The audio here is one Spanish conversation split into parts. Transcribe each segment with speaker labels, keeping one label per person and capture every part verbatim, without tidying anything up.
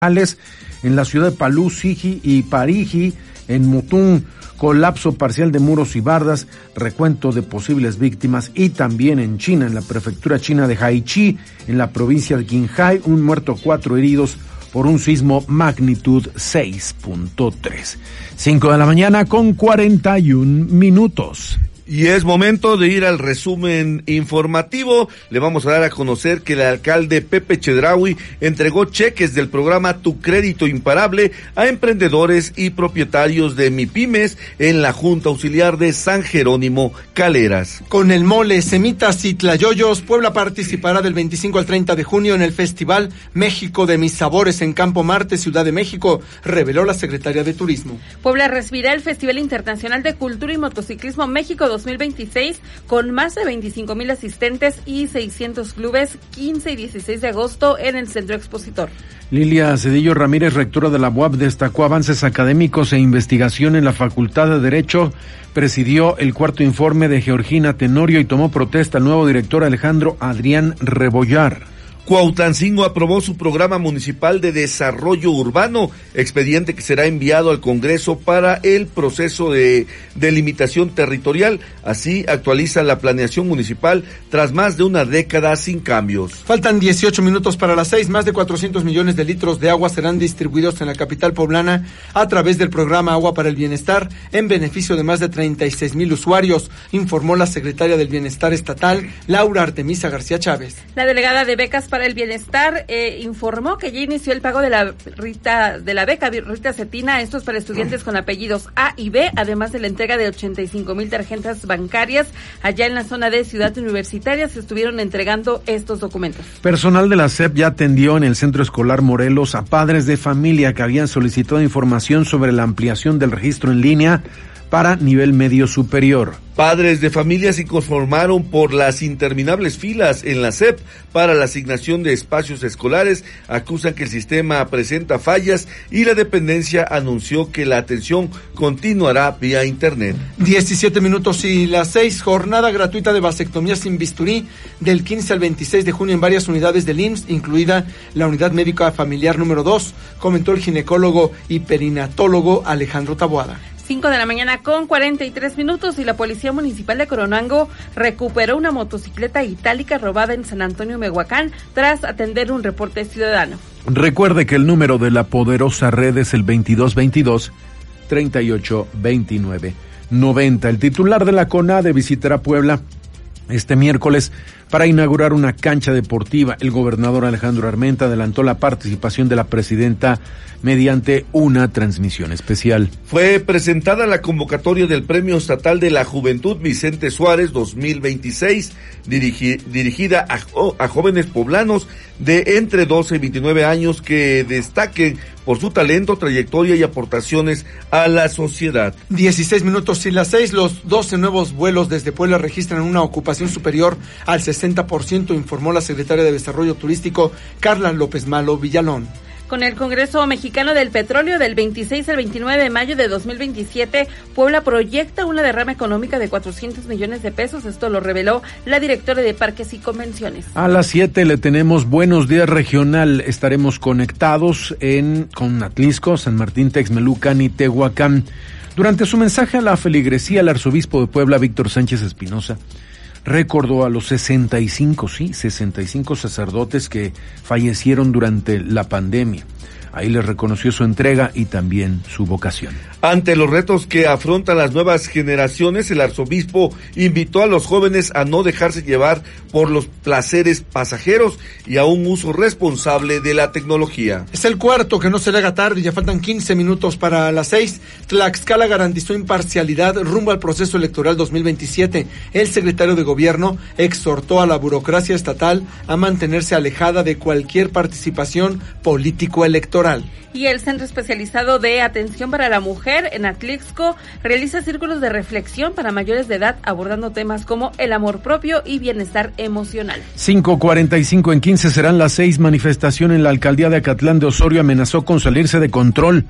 Speaker 1: en la ciudad de Palú, Sigi y Parigi, en Mutún, colapso parcial de muros y bardas, recuento de posibles víctimas, y también en China, en la prefectura china de Haichi, en la provincia de Qinghai, un muerto, cuatro heridos por un sismo magnitud seis punto tres. Cinco de la mañana con cuarenta y un minutos.
Speaker 2: Y es momento de ir al resumen informativo. Le vamos a dar a conocer que el alcalde Pepe Chedraui entregó cheques del programa Tu Crédito Imparable a emprendedores y propietarios de MIPYMES en la Junta Auxiliar de San Jerónimo Caleras.
Speaker 3: Con el mole, semitas y tlayoyos, Puebla participará del veinticinco al treinta de junio en el Festival México de Mis Sabores en Campo Marte, Ciudad de México, reveló la secretaria de Turismo.
Speaker 4: Puebla recibirá el Festival Internacional de Cultura y Motociclismo México dos mil veintiséis con más de veinticinco mil asistentes y seiscientos clubes, quince y dieciséis de agosto en el Centro Expositor.
Speaker 1: Lilia Cedillo Ramírez, rectora de la U A P, destacó avances académicos e investigación en la Facultad de Derecho, presidió el cuarto informe de Georgina Tenorio y tomó protesta al nuevo director Alejandro Adrián Rebollar.
Speaker 2: Cuautlancingo aprobó su programa municipal de desarrollo urbano, expediente que será enviado al Congreso para el proceso de delimitación territorial. Así actualiza la planeación municipal tras más de una década sin cambios.
Speaker 3: Faltan dieciocho minutos para las seis. Más de cuatrocientos millones de litros de agua serán distribuidos en la capital poblana a través del programa Agua para el Bienestar en beneficio de más de treinta y seis mil usuarios, informó la secretaria del Bienestar Estatal, Laura Artemisa García Chávez.
Speaker 4: La delegada de becas para el Bienestar eh, informó que ya inició el pago de la Rita de la beca Rita Cetina, esto es para estudiantes con apellidos A y B, además de la entrega de ochenta y cinco mil tarjetas bancarias. Allá en la zona de Ciudad Universitaria se estuvieron entregando estos documentos.
Speaker 1: Personal de la S E P ya atendió en el Centro Escolar Morelos a padres de familia que habían solicitado información sobre la ampliación del registro en línea para nivel medio superior.
Speaker 2: Padres de familia se conformaron por las interminables filas en la S E P para la asignación de espacios escolares, acusan que el sistema presenta fallas y la dependencia anunció que la atención continuará vía internet.
Speaker 3: diecisiete minutos y las seis, jornada gratuita de vasectomía sin bisturí del quince al veintiséis de junio en varias unidades del I M S S, incluida la unidad médica familiar número dos, comentó el ginecólogo y perinatólogo Alejandro Taboada.
Speaker 4: cinco de la mañana con cuarenta y tres minutos y la Policía Municipal de Coronango recuperó una motocicleta itálica robada en San Antonio, Mehuacán, tras atender un reporte ciudadano.
Speaker 1: Recuerde que el número de la poderosa red es el veintidós veintidós, treinta y ocho veintinueve noventa. El titular de la CONADE visitará Puebla este miércoles para inaugurar una cancha deportiva. El gobernador Alejandro Armenta adelantó la participación de la presidenta mediante una transmisión especial.
Speaker 2: Fue presentada la convocatoria del Premio Estatal de la Juventud Vicente Suárez dos mil veintiséis, dirigi, dirigida a, a jóvenes poblanos de entre doce y veintinueve años que destaquen por su talento, trayectoria y aportaciones a la sociedad.
Speaker 3: dieciséis minutos y las seis, los doce nuevos vuelos desde Puebla registran una ocupación superior al sesenta por ciento, informó la secretaria de Desarrollo Turístico, Carla López Malo Villalón.
Speaker 4: Con el Congreso Mexicano del Petróleo del veintiséis al veintinueve de mayo de dos mil veintisiete, Puebla proyecta una derrama económica de cuatrocientos millones de pesos. Esto lo reveló la directora de Parques y Convenciones.
Speaker 1: A las siete le tenemos Buenos Días Regional. Estaremos conectados en con Atlisco, San Martín, Texmelucan y Tehuacán. Durante su mensaje a la feligresía, el arzobispo de Puebla, Víctor Sánchez Espinosa, recordó a los sesenta y cinco, sí, sesenta y cinco sacerdotes que fallecieron durante la pandemia. Ahí les reconoció su entrega y también su vocación.
Speaker 2: Ante los retos que afrontan las nuevas generaciones, el arzobispo invitó a los jóvenes a no dejarse llevar por los placeres pasajeros y a un uso responsable de la tecnología.
Speaker 3: Es el cuarto, que no se le haga tarde, ya faltan quince minutos para las seis. Tlaxcala garantizó imparcialidad rumbo al proceso electoral dos mil veintisiete. El secretario de Gobierno exhortó a la burocracia estatal a mantenerse alejada de cualquier participación político-electoral.
Speaker 4: Y el Centro Especializado de Atención para la Mujer en Atlixco realiza círculos de reflexión para mayores de edad abordando temas como el amor propio y bienestar emocional.
Speaker 1: cinco cuarenta y cinco en quince serán las seis. Manifestación en la alcaldía de Acatlán de Osorio amenazó con salirse de control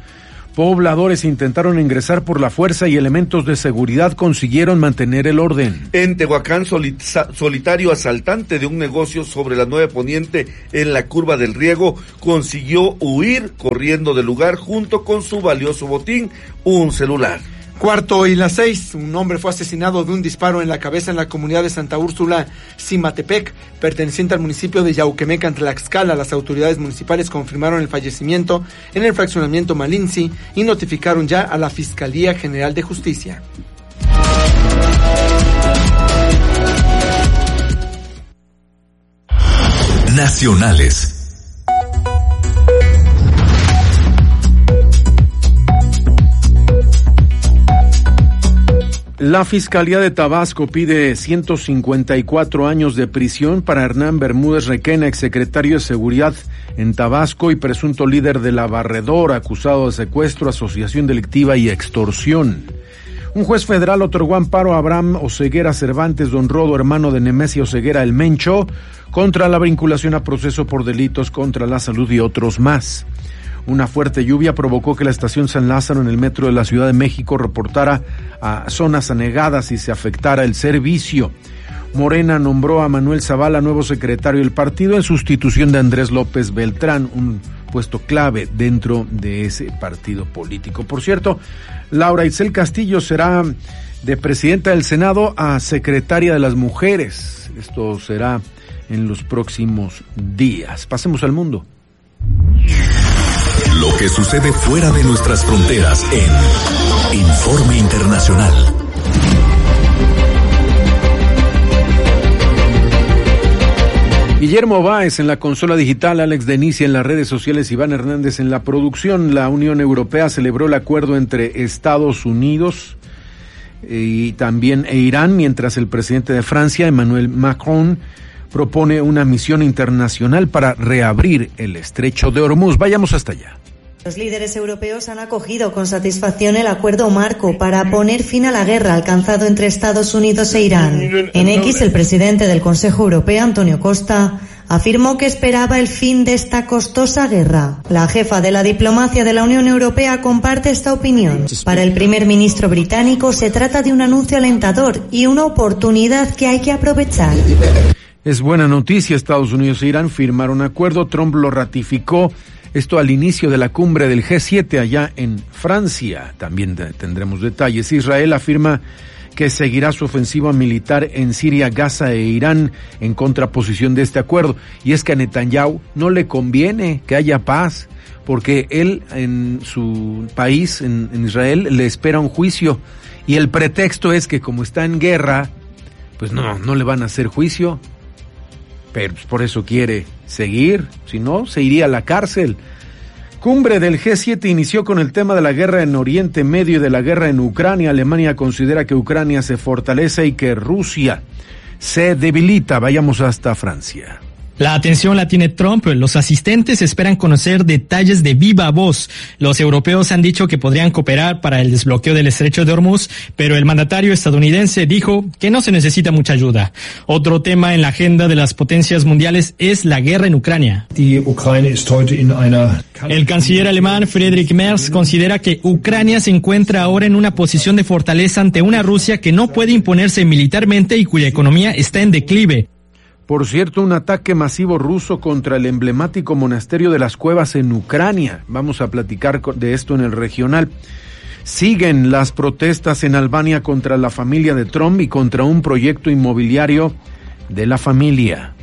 Speaker 1: Pobladores intentaron ingresar por la fuerza y elementos de seguridad consiguieron mantener el orden.
Speaker 2: En Tehuacán, solitario asaltante de un negocio sobre la nueve Poniente en la curva del Riego consiguió huir corriendo del lugar junto con su valioso botín, un celular.
Speaker 3: Cuarto y las seis, un hombre fue asesinado de un disparo en la cabeza en la comunidad de Santa Úrsula, Cimatepec, perteneciente al municipio de Yauquemecan, Tlaxcala. Las autoridades municipales confirmaron el fallecimiento en el fraccionamiento Malinzi y notificaron ya a la Fiscalía General de Justicia.
Speaker 5: Nacionales.
Speaker 1: La Fiscalía de Tabasco pide ciento cincuenta y cuatro años de prisión para Hernán Bermúdez Requena, exsecretario de Seguridad en Tabasco y presunto líder de la Barredora, acusado de secuestro, asociación delictiva y extorsión. Un juez federal otorgó amparo a Abraham Oseguera Cervantes Don Rodo, hermano de Nemesio Oseguera El Mencho, contra la vinculación a proceso por delitos contra la salud y otros más. Una fuerte lluvia provocó que la estación San Lázaro en el metro de la Ciudad de México reportara a zonas anegadas y se afectara el servicio. Morena nombró a Manuel Zavala nuevo secretario del partido en sustitución de Andrés López Beltrán, un puesto clave dentro de ese partido político. Por cierto, Laura Itzel Castillo será de presidenta del Senado a secretaria de las Mujeres. Esto será en los próximos días. Pasemos al mundo.
Speaker 5: Lo que sucede fuera de nuestras fronteras en Informe Internacional.
Speaker 1: Guillermo Báez en la consola digital, Alex Denicia en las redes sociales, Iván Hernández en la producción. La Unión Europea celebró el acuerdo entre Estados Unidos y también e Irán, mientras el presidente de Francia, Emmanuel Macron, propone una misión internacional para reabrir el estrecho de Hormuz. Vayamos hasta allá.
Speaker 6: Los líderes europeos han acogido con satisfacción el acuerdo marco para poner fin a la guerra alcanzado entre Estados Unidos e Irán. En X, el presidente del Consejo Europeo, Antonio Costa, afirmó que esperaba el fin de esta costosa guerra. La jefa de la diplomacia de la Unión Europea comparte esta opinión. Para el primer ministro británico se trata de un anuncio alentador y una oportunidad que hay que aprovechar.
Speaker 1: Es buena noticia, Estados Unidos e Irán firmaron un acuerdo, Trump lo ratificó, esto al inicio de la cumbre del G siete allá en Francia. También tendremos detalles. Israel afirma que seguirá su ofensiva militar en Siria, Gaza e Irán en contraposición de este acuerdo. Y es que a Netanyahu no le conviene que haya paz, porque él en su país, en, en Israel, le espera un juicio. Y el pretexto es que como está en guerra, pues no, no le van a hacer juicio. Pero pues, por eso quiere seguir, si no, se iría a la cárcel. Cumbre del G siete inició con el tema de la guerra en Oriente Medio y de la guerra en Ucrania. Alemania considera que Ucrania se fortalece y que Rusia se debilita. Vayamos hasta Francia.
Speaker 7: La atención la tiene Trump. Los asistentes esperan conocer detalles de viva voz. Los europeos han dicho que podrían cooperar para el desbloqueo del estrecho de Hormuz, pero el mandatario estadounidense dijo que no se necesita mucha ayuda. Otro tema en la agenda de las potencias mundiales es la guerra en Ucrania. El canciller alemán Friedrich Merz considera que Ucrania se encuentra ahora en una posición de fortaleza ante una Rusia que no puede imponerse militarmente y cuya economía está en declive.
Speaker 1: Por cierto, un ataque masivo ruso contra el emblemático monasterio de las Cuevas en Ucrania. Vamos a platicar de esto en el regional. Siguen las protestas en Albania contra la familia de Trump y contra un proyecto inmobiliario de la familia.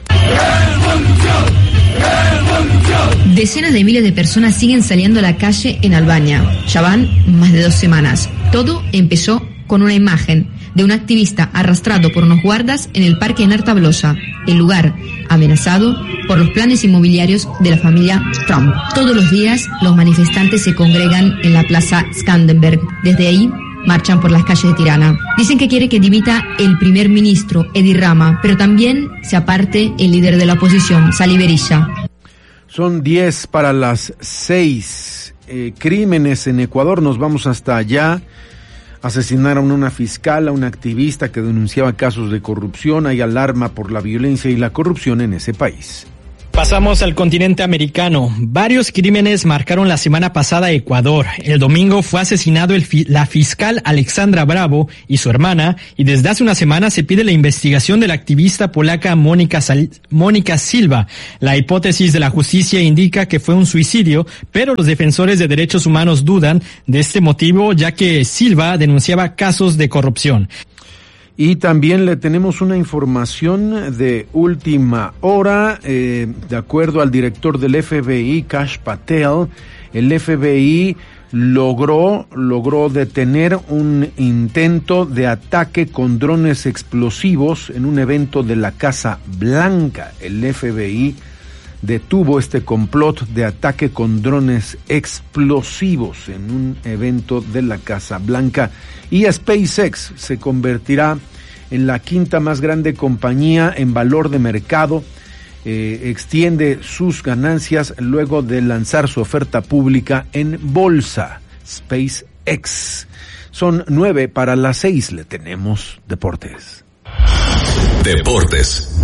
Speaker 8: Decenas de miles de personas siguen saliendo a la calle en Albania. Ya van más de dos semanas. Todo empezó con una imagen de un activista arrastrado por unos guardas en el parque Nartablosa, el lugar amenazado por los planes inmobiliarios de la familia Trump. Todos los días los manifestantes se congregan en la plaza Skanderberg. Desde ahí marchan por las calles de Tirana. Dicen que quiere que dimita el primer ministro Edi Rama, pero también se aparte el líder de la oposición, Sali Berisha.
Speaker 1: Son diez para las seis. Eh, crímenes en Ecuador, nos vamos hasta allá. Asesinaron a una fiscal, a una activista que denunciaba casos de corrupción. Hay alarma por la violencia y la corrupción en ese país.
Speaker 7: Pasamos al continente americano. Varios crímenes marcaron la semana pasada a Ecuador. El domingo fue asesinado el fi- la fiscal Alexandra Bravo y su hermana, y desde hace una semana se pide la investigación de la activista polaca Mónica Sal- Mónica Silva. La hipótesis de la justicia indica que fue un suicidio, pero los defensores de derechos humanos dudan de este motivo, ya que Silva denunciaba casos de corrupción.
Speaker 1: Y también le tenemos una información de última hora. Eh, de acuerdo al director del F B I, Kash Patel, el F B I logró, logró detener un intento de ataque con drones explosivos en un evento de la Casa Blanca. El F B I detuvo este complot de ataque con drones explosivos en un evento de la Casa Blanca. Y SpaceX se convertirá en la quinta más grande compañía en valor de mercado. Eh, extiende sus ganancias luego de lanzar su oferta pública en bolsa. SpaceX. Son nueve para las seis. Le tenemos deportes.
Speaker 5: Deportes.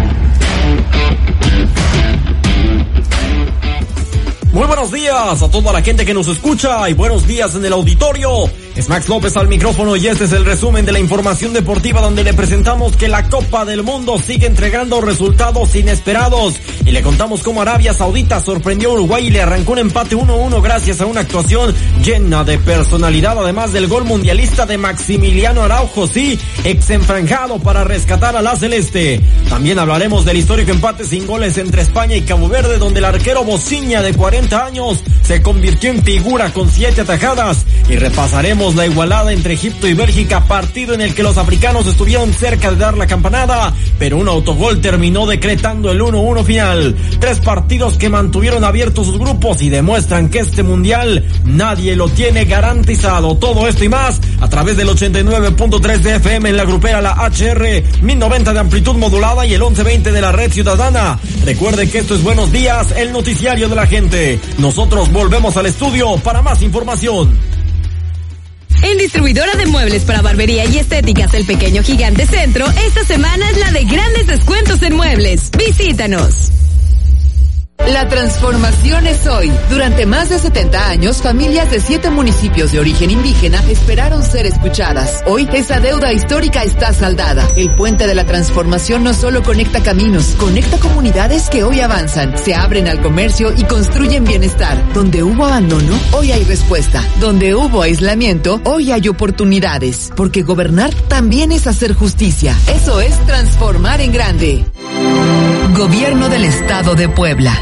Speaker 9: Muy buenos días a toda la gente que nos escucha y buenos días en el auditorio. Es Max López al micrófono y este es el resumen de la información deportiva, donde le presentamos que la Copa del Mundo sigue entregando resultados inesperados y le contamos cómo Arabia Saudita sorprendió a Uruguay y le arrancó un empate uno uno gracias a una actuación llena de personalidad, además del gol mundialista de Maximiliano Araujo, sí, exenfranjado para rescatar a la celeste. También hablaremos del histórico empate sin goles entre España y Cabo Verde, donde el arquero Bociña, de cuarenta años, se convirtió en figura con siete atajadas, y repasaremos la igualada entre Egipto y Bélgica, partido en el que los africanos estuvieron cerca de dar la campanada, pero un autogol terminó decretando el uno uno final. Tres partidos que mantuvieron abiertos sus grupos y demuestran que este mundial nadie lo tiene garantizado. Todo esto y más a través del ochenta y nueve punto tres de F M en la grupera, la H R mil noventa de amplitud modulada y el once veinte de la red ciudadana. Recuerde que esto es Buenos Días, el noticiario de la gente. Nosotros volvemos al estudio para más información.
Speaker 10: En Distribuidora de Muebles para Barbería y Estéticas El Pequeño Gigante Centro, esta semana es la de grandes descuentos en muebles. Visítanos.
Speaker 11: La transformación es hoy. Durante más de setenta años, familias de siete municipios de origen indígena esperaron ser escuchadas. Hoy, esa deuda histórica está saldada. El puente de la transformación no solo conecta caminos, conecta comunidades que hoy avanzan, se abren al comercio y construyen bienestar. Donde hubo abandono, hoy hay respuesta. Donde hubo aislamiento, hoy hay oportunidades. Porque gobernar también es hacer justicia. Eso es transformar en grande. Gobierno del Estado de Puebla.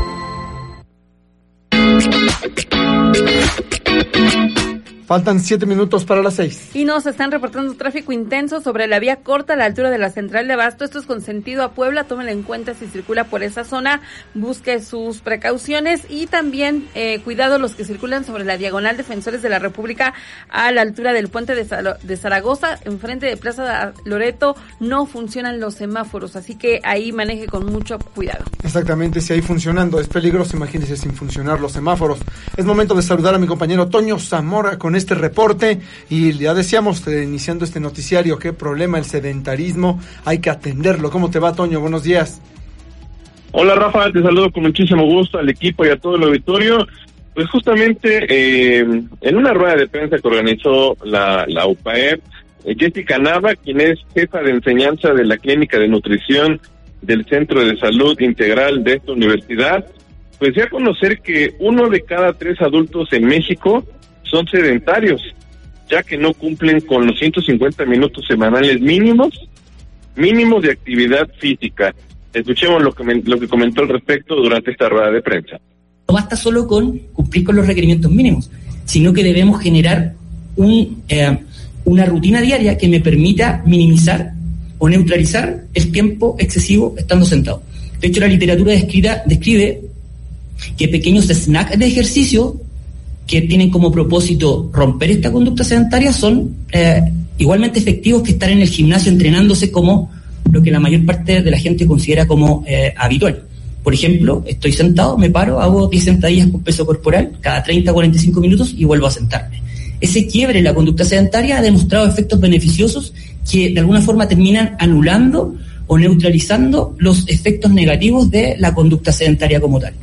Speaker 3: Faltan siete minutos para las seis.
Speaker 4: Y nos están reportando tráfico intenso sobre la vía corta a la altura de la central de Abasto. Esto es con sentido a Puebla. Tómenlo en cuenta si circula por esa zona. Busque sus precauciones y también eh, cuidado los que circulan sobre la diagonal Defensores de la República a la altura del puente de, Zalo- de Zaragoza. Enfrente de Plaza Loreto no funcionan los semáforos, así que ahí maneje con mucho cuidado.
Speaker 3: Exactamente, si ahí funcionando es peligroso, imagínense sin funcionar los semáforos. Es momento de saludar a mi compañero Toño Zamora con este reporte, y ya decíamos eh, iniciando este noticiario, qué problema el sedentarismo, hay que atenderlo. ¿Cómo te va, Toño? Buenos días.
Speaker 12: Hola, Rafa, te saludo con muchísimo gusto al equipo y a todo el auditorio. Pues justamente eh, en una rueda de prensa que organizó la, la U P A E P, eh, Jessica Nava, quien es jefa de enseñanza de la Clínica de Nutrición del Centro de Salud Integral de esta universidad, pues dio a conocer que uno de cada tres adultos en México son sedentarios, ya que no cumplen con los ciento cincuenta minutos semanales mínimos, mínimos de actividad física. Escuchemos lo que, me, lo que comentó al respecto durante esta rueda de prensa.
Speaker 13: No basta solo con cumplir con los requerimientos mínimos, sino que debemos generar un, eh, una rutina diaria que me permita minimizar o neutralizar el tiempo excesivo estando sentado. De hecho, la literatura descrita, describe que pequeños snacks de ejercicio que tienen como propósito romper esta conducta sedentaria son eh, igualmente efectivos que estar en el gimnasio entrenándose como lo que la mayor parte de la gente considera como eh, habitual. Por ejemplo, estoy sentado, me paro, hago diez sentadillas con peso corporal cada treinta a cuarenta y cinco minutos y vuelvo a sentarme. Ese quiebre en la conducta sedentaria ha demostrado efectos beneficiosos que de alguna forma terminan anulando o neutralizando los efectos negativos de la conducta sedentaria como tal.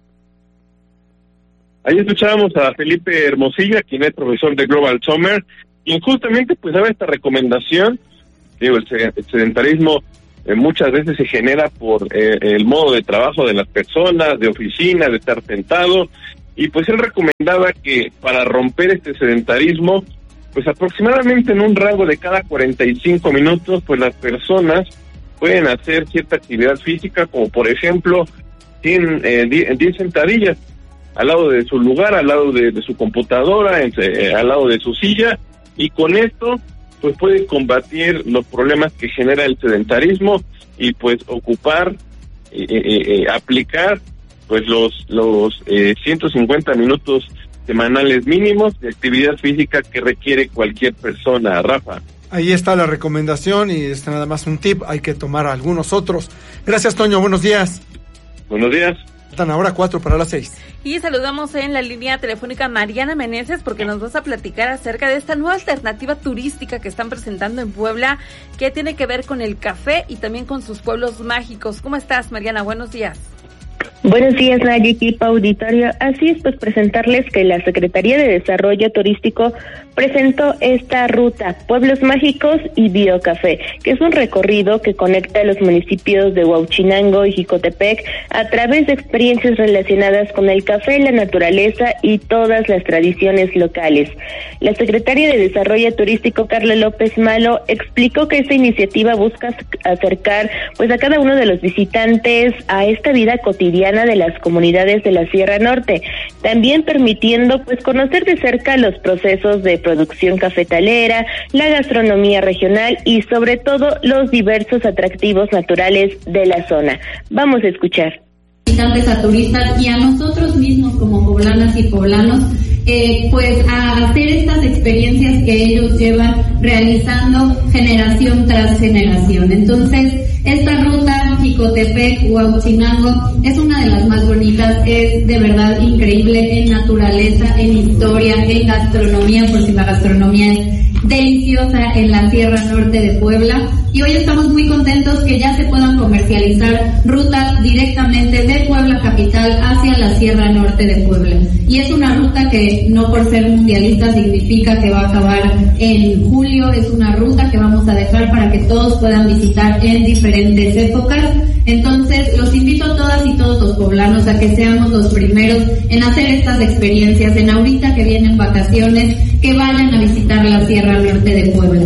Speaker 12: Ahí escuchábamos a Felipe Hermosilla, quien es profesor de Global Summer, quien justamente pues daba esta recomendación. Digo, el sedentarismo eh, muchas veces se genera por eh, el modo de trabajo de las personas, de oficina, de estar sentado, y pues él recomendaba que para romper este sedentarismo, pues aproximadamente en un rango de cada cuarenta y cinco minutos, pues las personas pueden hacer cierta actividad física, como por ejemplo cien, eh, diez sentadillas al lado de su lugar, al lado de, de su computadora, en, eh, al lado de su silla, y con esto pues puede combatir los problemas que genera el sedentarismo y pues ocupar, eh, eh, eh, aplicar pues los los eh, ciento cincuenta minutos semanales mínimos de actividad física que requiere cualquier persona, Rafa.
Speaker 3: Ahí está la recomendación y está nada más un tip, hay que tomar algunos otros. Gracias, Toño, buenos días.
Speaker 12: Buenos días.
Speaker 3: Están ahora cuatro para las seis.
Speaker 4: Y saludamos en la línea telefónica a Mariana Meneses porque nos vas a platicar acerca de esta nueva alternativa turística que están presentando en Puebla, que tiene que ver con el café y también con sus pueblos mágicos. ¿Cómo estás, Mariana? Buenos días.
Speaker 14: Buenos días, Naye, equipo auditorio. Así es, pues presentarles que la Secretaría de Desarrollo Turístico presentó esta ruta, Pueblos Mágicos y Biocafé, que es un recorrido que conecta a los municipios de Huauchinango y Jicotepec a través de experiencias relacionadas con el café, la naturaleza y todas las tradiciones locales. La Secretaria de Desarrollo Turístico, Carla López Malo, explicó que esta iniciativa busca acercar pues a cada uno de los visitantes a esta vida cotidiana de las comunidades de la Sierra Norte, también permitiendo pues conocer de cerca los procesos de producción cafetalera, la gastronomía regional y sobre todo los diversos atractivos naturales de la zona. Vamos a escuchar.
Speaker 15: Visitantes, a turistas y a nosotros mismos como poblanas y poblanos, eh, pues a hacer estas experiencias que ellos llevan realizando generación tras generación. Entonces, esta ruta Jicotepec, Huauchinango, es una de las más bonitas, es de verdad increíble en naturaleza, en historia, en gastronomía, por si la gastronomía es deliciosa en la Sierra Norte de Puebla, y hoy estamos muy contentos que ya se puedan comercializar rutas directamente de Puebla capital hacia la Sierra Norte de Puebla, y es una ruta que no por ser mundialista significa que va a acabar en julio, es una ruta que vamos a dejar para que todos puedan visitar en diferentes épocas. Entonces los invito a todas y todos los poblanos a que seamos los primeros en hacer estas experiencias, en ahorita que vienen vacaciones, que vayan a visitar la Sierra Norte de Puebla.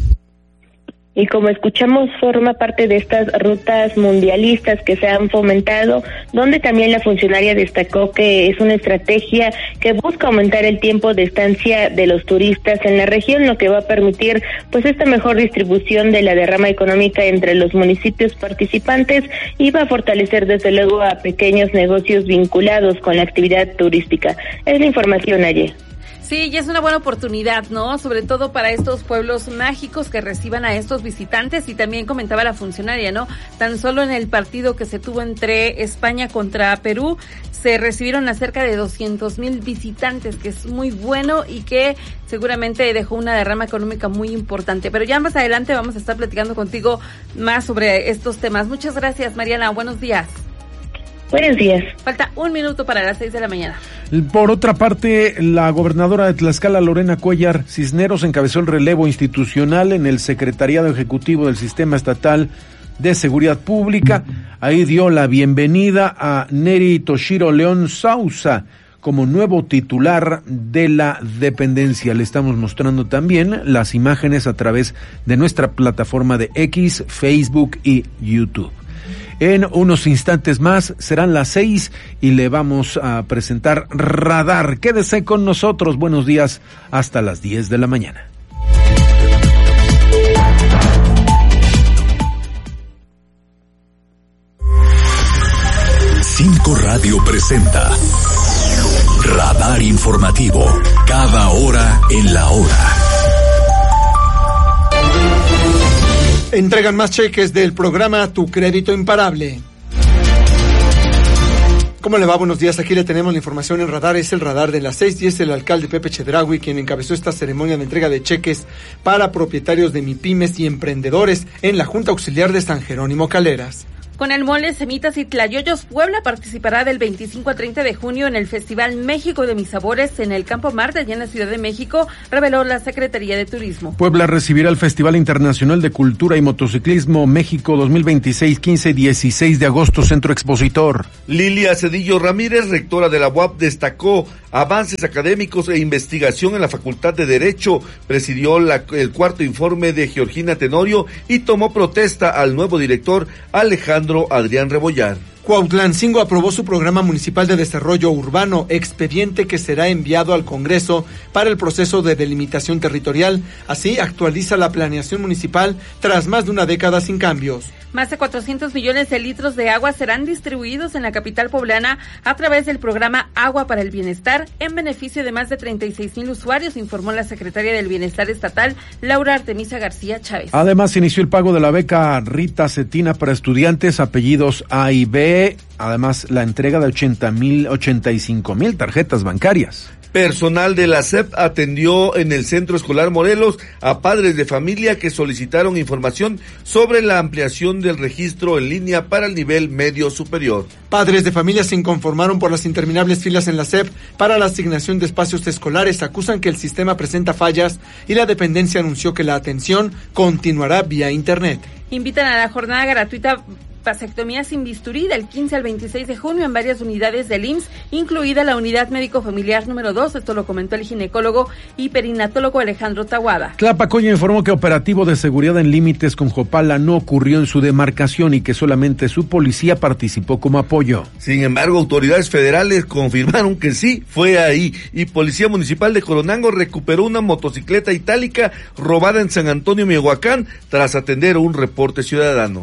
Speaker 14: Y como escuchamos, forma parte de estas rutas mundialistas que se han fomentado, donde también la funcionaria destacó que es una estrategia que busca aumentar el tiempo de estancia de los turistas en la región, lo que va a permitir pues esta mejor distribución de la derrama económica entre los municipios participantes y va a fortalecer desde luego a pequeños negocios vinculados con la actividad turística. Es la información ayer.
Speaker 4: Sí, y es una buena oportunidad, ¿no? Sobre todo para estos pueblos mágicos que reciban a estos visitantes, y también comentaba la funcionaria, ¿no? Tan solo en el partido que se tuvo entre España contra Perú, se recibieron a cerca de doscientos mil visitantes, que es muy bueno y que seguramente dejó una derrama económica muy importante. Pero ya más adelante vamos a estar platicando contigo más sobre estos temas. Muchas gracias, Mariana. Buenos días.
Speaker 14: Buenos días.
Speaker 4: Falta un minuto para las seis de la mañana.
Speaker 1: Por otra parte, la gobernadora de Tlaxcala, Lorena Cuellar Cisneros, encabezó el relevo institucional en el Secretariado Ejecutivo del Sistema Estatal de Seguridad Pública. Ahí dio la bienvenida a Neri Toshiro León Sousa como nuevo titular de la dependencia. Le estamos mostrando también las imágenes a través de nuestra plataforma de X, Facebook y YouTube. En unos instantes más serán las seis y le vamos a presentar Radar. Quédese con nosotros. Buenos días hasta las diez de la mañana.
Speaker 5: Cinco Radio presenta Radar Informativo. Cada hora en la hora.
Speaker 3: Entregan más cheques del programa Tu Crédito Imparable. ¿Cómo le va? Buenos días. Aquí le tenemos la información en radar. Es el radar de las seis y es el alcalde Pepe Chedraui quien encabezó esta ceremonia de entrega de cheques para propietarios de MIPYMES y emprendedores en la Junta Auxiliar de San Jerónimo Caleras.
Speaker 4: Con el mole, semitas y tlayoyos, Puebla participará del veinticinco al treinta de junio en el Festival México de Mis Sabores en el Campo Marte, allá en la Ciudad de México, reveló la Secretaría de Turismo.
Speaker 1: Puebla recibirá el Festival Internacional de Cultura y Motociclismo México dos mil veintiséis, quince y dieciséis de agosto, Centro Expositor.
Speaker 2: Lilia Cedillo Ramírez, rectora de la U A P, destacó avances académicos e investigación en la Facultad de Derecho, presidió la, el cuarto informe de Georgina Tenorio y tomó protesta al nuevo director Alejandro Adrián Rebollar.
Speaker 3: Cuautlancingo aprobó su programa municipal de desarrollo urbano, expediente que será enviado al Congreso para el proceso de delimitación territorial. Así actualiza la planeación municipal tras más de una década sin cambios.
Speaker 4: Más de cuatrocientos millones de litros de agua serán distribuidos en la capital poblana a través del programa Agua para el Bienestar en beneficio de más de treinta y seis mil usuarios, informó la secretaria del Bienestar Estatal, Laura Artemisa García Chávez.
Speaker 1: Además, inició el pago de la beca Rita Cetina para estudiantes, apellidos A y B, además la entrega de ochenta mil, ochenta y cinco mil tarjetas bancarias.
Speaker 2: Personal de la S E P atendió en el Centro Escolar Morelos a padres de familia que solicitaron información sobre la ampliación del registro en línea para el nivel medio superior.
Speaker 3: Padres de familia se inconformaron por las interminables filas en la S E P para la asignación de espacios escolares, acusan que el sistema presenta fallas y la dependencia anunció que la atención continuará vía internet.
Speaker 4: Invitan a la jornada gratuita vasectomía sin bisturí del quince al veintiséis de junio en varias unidades del I M S S, incluida la unidad médico familiar número dos, esto lo comentó el ginecólogo y perinatólogo Alejandro Tahuada.
Speaker 1: Tlapacoya informó que operativo de seguridad en límites con Jopala no ocurrió en su demarcación y que solamente su policía participó como apoyo.
Speaker 2: Sin embargo, autoridades federales confirmaron que sí fue ahí y Policía Municipal de Coronango recuperó una motocicleta itálica robada en San Antonio, Michoacán, tras atender un reporte ciudadano.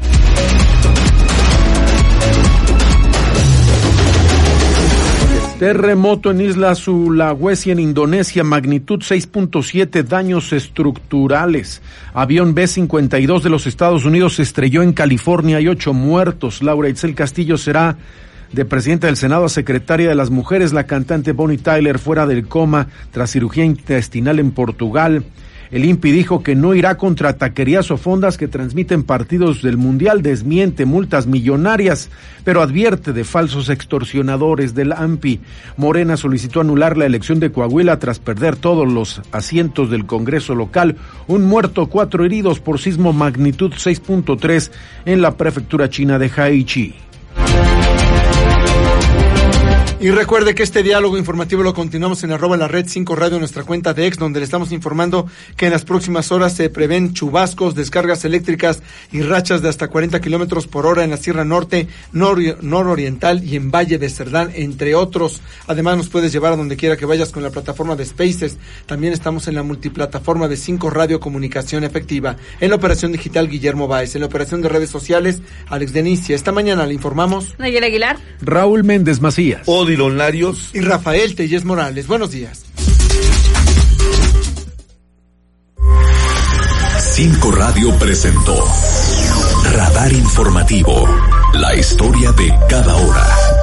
Speaker 1: Terremoto en Isla Sulawesi, en Indonesia, magnitud seis punto siete, daños estructurales. Avión B cincuenta y dos de los Estados Unidos se estrelló en California, hay ocho muertos. Laura Itzel Castillo será de presidenta del Senado a secretaria de las Mujeres. La cantante Bonnie Tyler fuera del coma tras cirugía intestinal en Portugal. El I N P I dijo que no irá contra taquerías o fondas que transmiten partidos del Mundial, desmiente multas millonarias, pero advierte de falsos extorsionadores del A M P I. Morena solicitó anular la elección de Coahuila tras perder todos los asientos del Congreso local. Un muerto, cuatro heridos por sismo magnitud seis punto tres en la prefectura china de Haichi.
Speaker 3: Y recuerde que este diálogo informativo lo continuamos en arroba la red cinco radio, nuestra cuenta de ex, donde le estamos informando que en las próximas horas se prevén chubascos, descargas eléctricas y rachas de hasta cuarenta kilómetros por hora en la Sierra Norte, nor- nororiental y en Valle de Cerdán, entre otros. Además, nos puedes llevar a donde quiera que vayas con la plataforma de Spaces. También estamos en la multiplataforma de cinco Radio Comunicación Efectiva. En la operación digital, Guillermo Báez. En la operación de redes sociales, Alex Denicia. Esta mañana le informamos
Speaker 4: Nayel Aguilar,
Speaker 1: Raúl Méndez Macías,
Speaker 2: Odilon Larios
Speaker 3: y Rafael Tellez Morales. Buenos días.
Speaker 5: Cinco Radio presentó Radar Informativo, la historia de cada hora.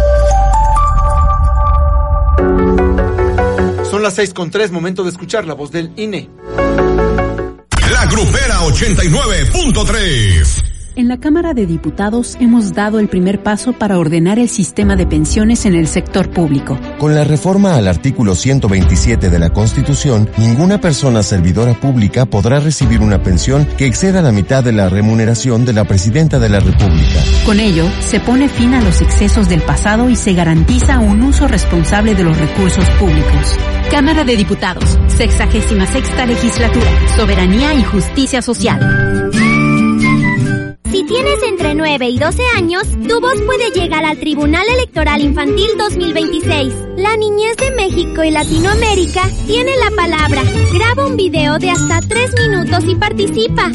Speaker 3: Son las seis con tres, momento de escuchar la voz del I N E.
Speaker 16: La Grupera ochenta y nueve punto tres.
Speaker 17: En la Cámara de Diputados hemos dado el primer paso para ordenar el sistema de pensiones en el sector público.
Speaker 18: Con la reforma al artículo ciento veintisiete de la Constitución, ninguna persona servidora pública podrá recibir una pensión que exceda la mitad de la remuneración de la Presidenta de la República.
Speaker 17: Con ello, se pone fin a los excesos del pasado y se garantiza un uso responsable de los recursos públicos.
Speaker 10: Cámara de Diputados, sexagésima sexta legislatura, soberanía y justicia social.
Speaker 19: Si tienes entre nueve y doce años, tu voz puede llegar al Tribunal Electoral Infantil dos mil veintiséis. La niñez de México y Latinoamérica tiene la palabra. Graba un video de hasta tres minutos y participa.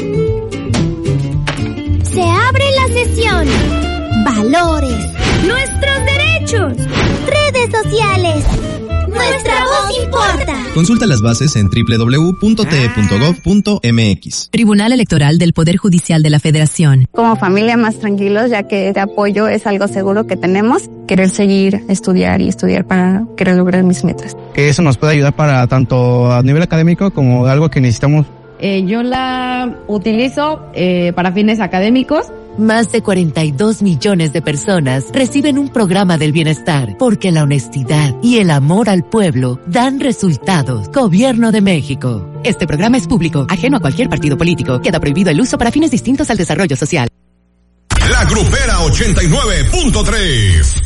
Speaker 19: Se abre la sesión. Valores. Nuestros derechos. Redes sociales. Nuestra voz importa. vota.
Speaker 20: Consulta las bases en doble u doble u doble u punto t e punto gov punto m x.
Speaker 10: Tribunal Electoral del Poder Judicial de la Federación.
Speaker 21: Como familia más tranquilos, ya que este apoyo es algo seguro que tenemos. Querer seguir, estudiar y estudiar para querer lograr mis metas.
Speaker 22: Que eso nos puede ayudar para tanto a nivel académico como algo que necesitamos.
Speaker 23: Eh, yo la utilizo eh, para fines académicos.
Speaker 24: Más de cuarenta y dos millones de personas reciben un programa del bienestar porque la honestidad y el amor al pueblo dan resultados. Gobierno de México.
Speaker 10: Este programa es público, ajeno a cualquier partido político. Queda prohibido el uso para fines distintos al desarrollo social.
Speaker 16: La Grupera ochenta y nueve punto tres.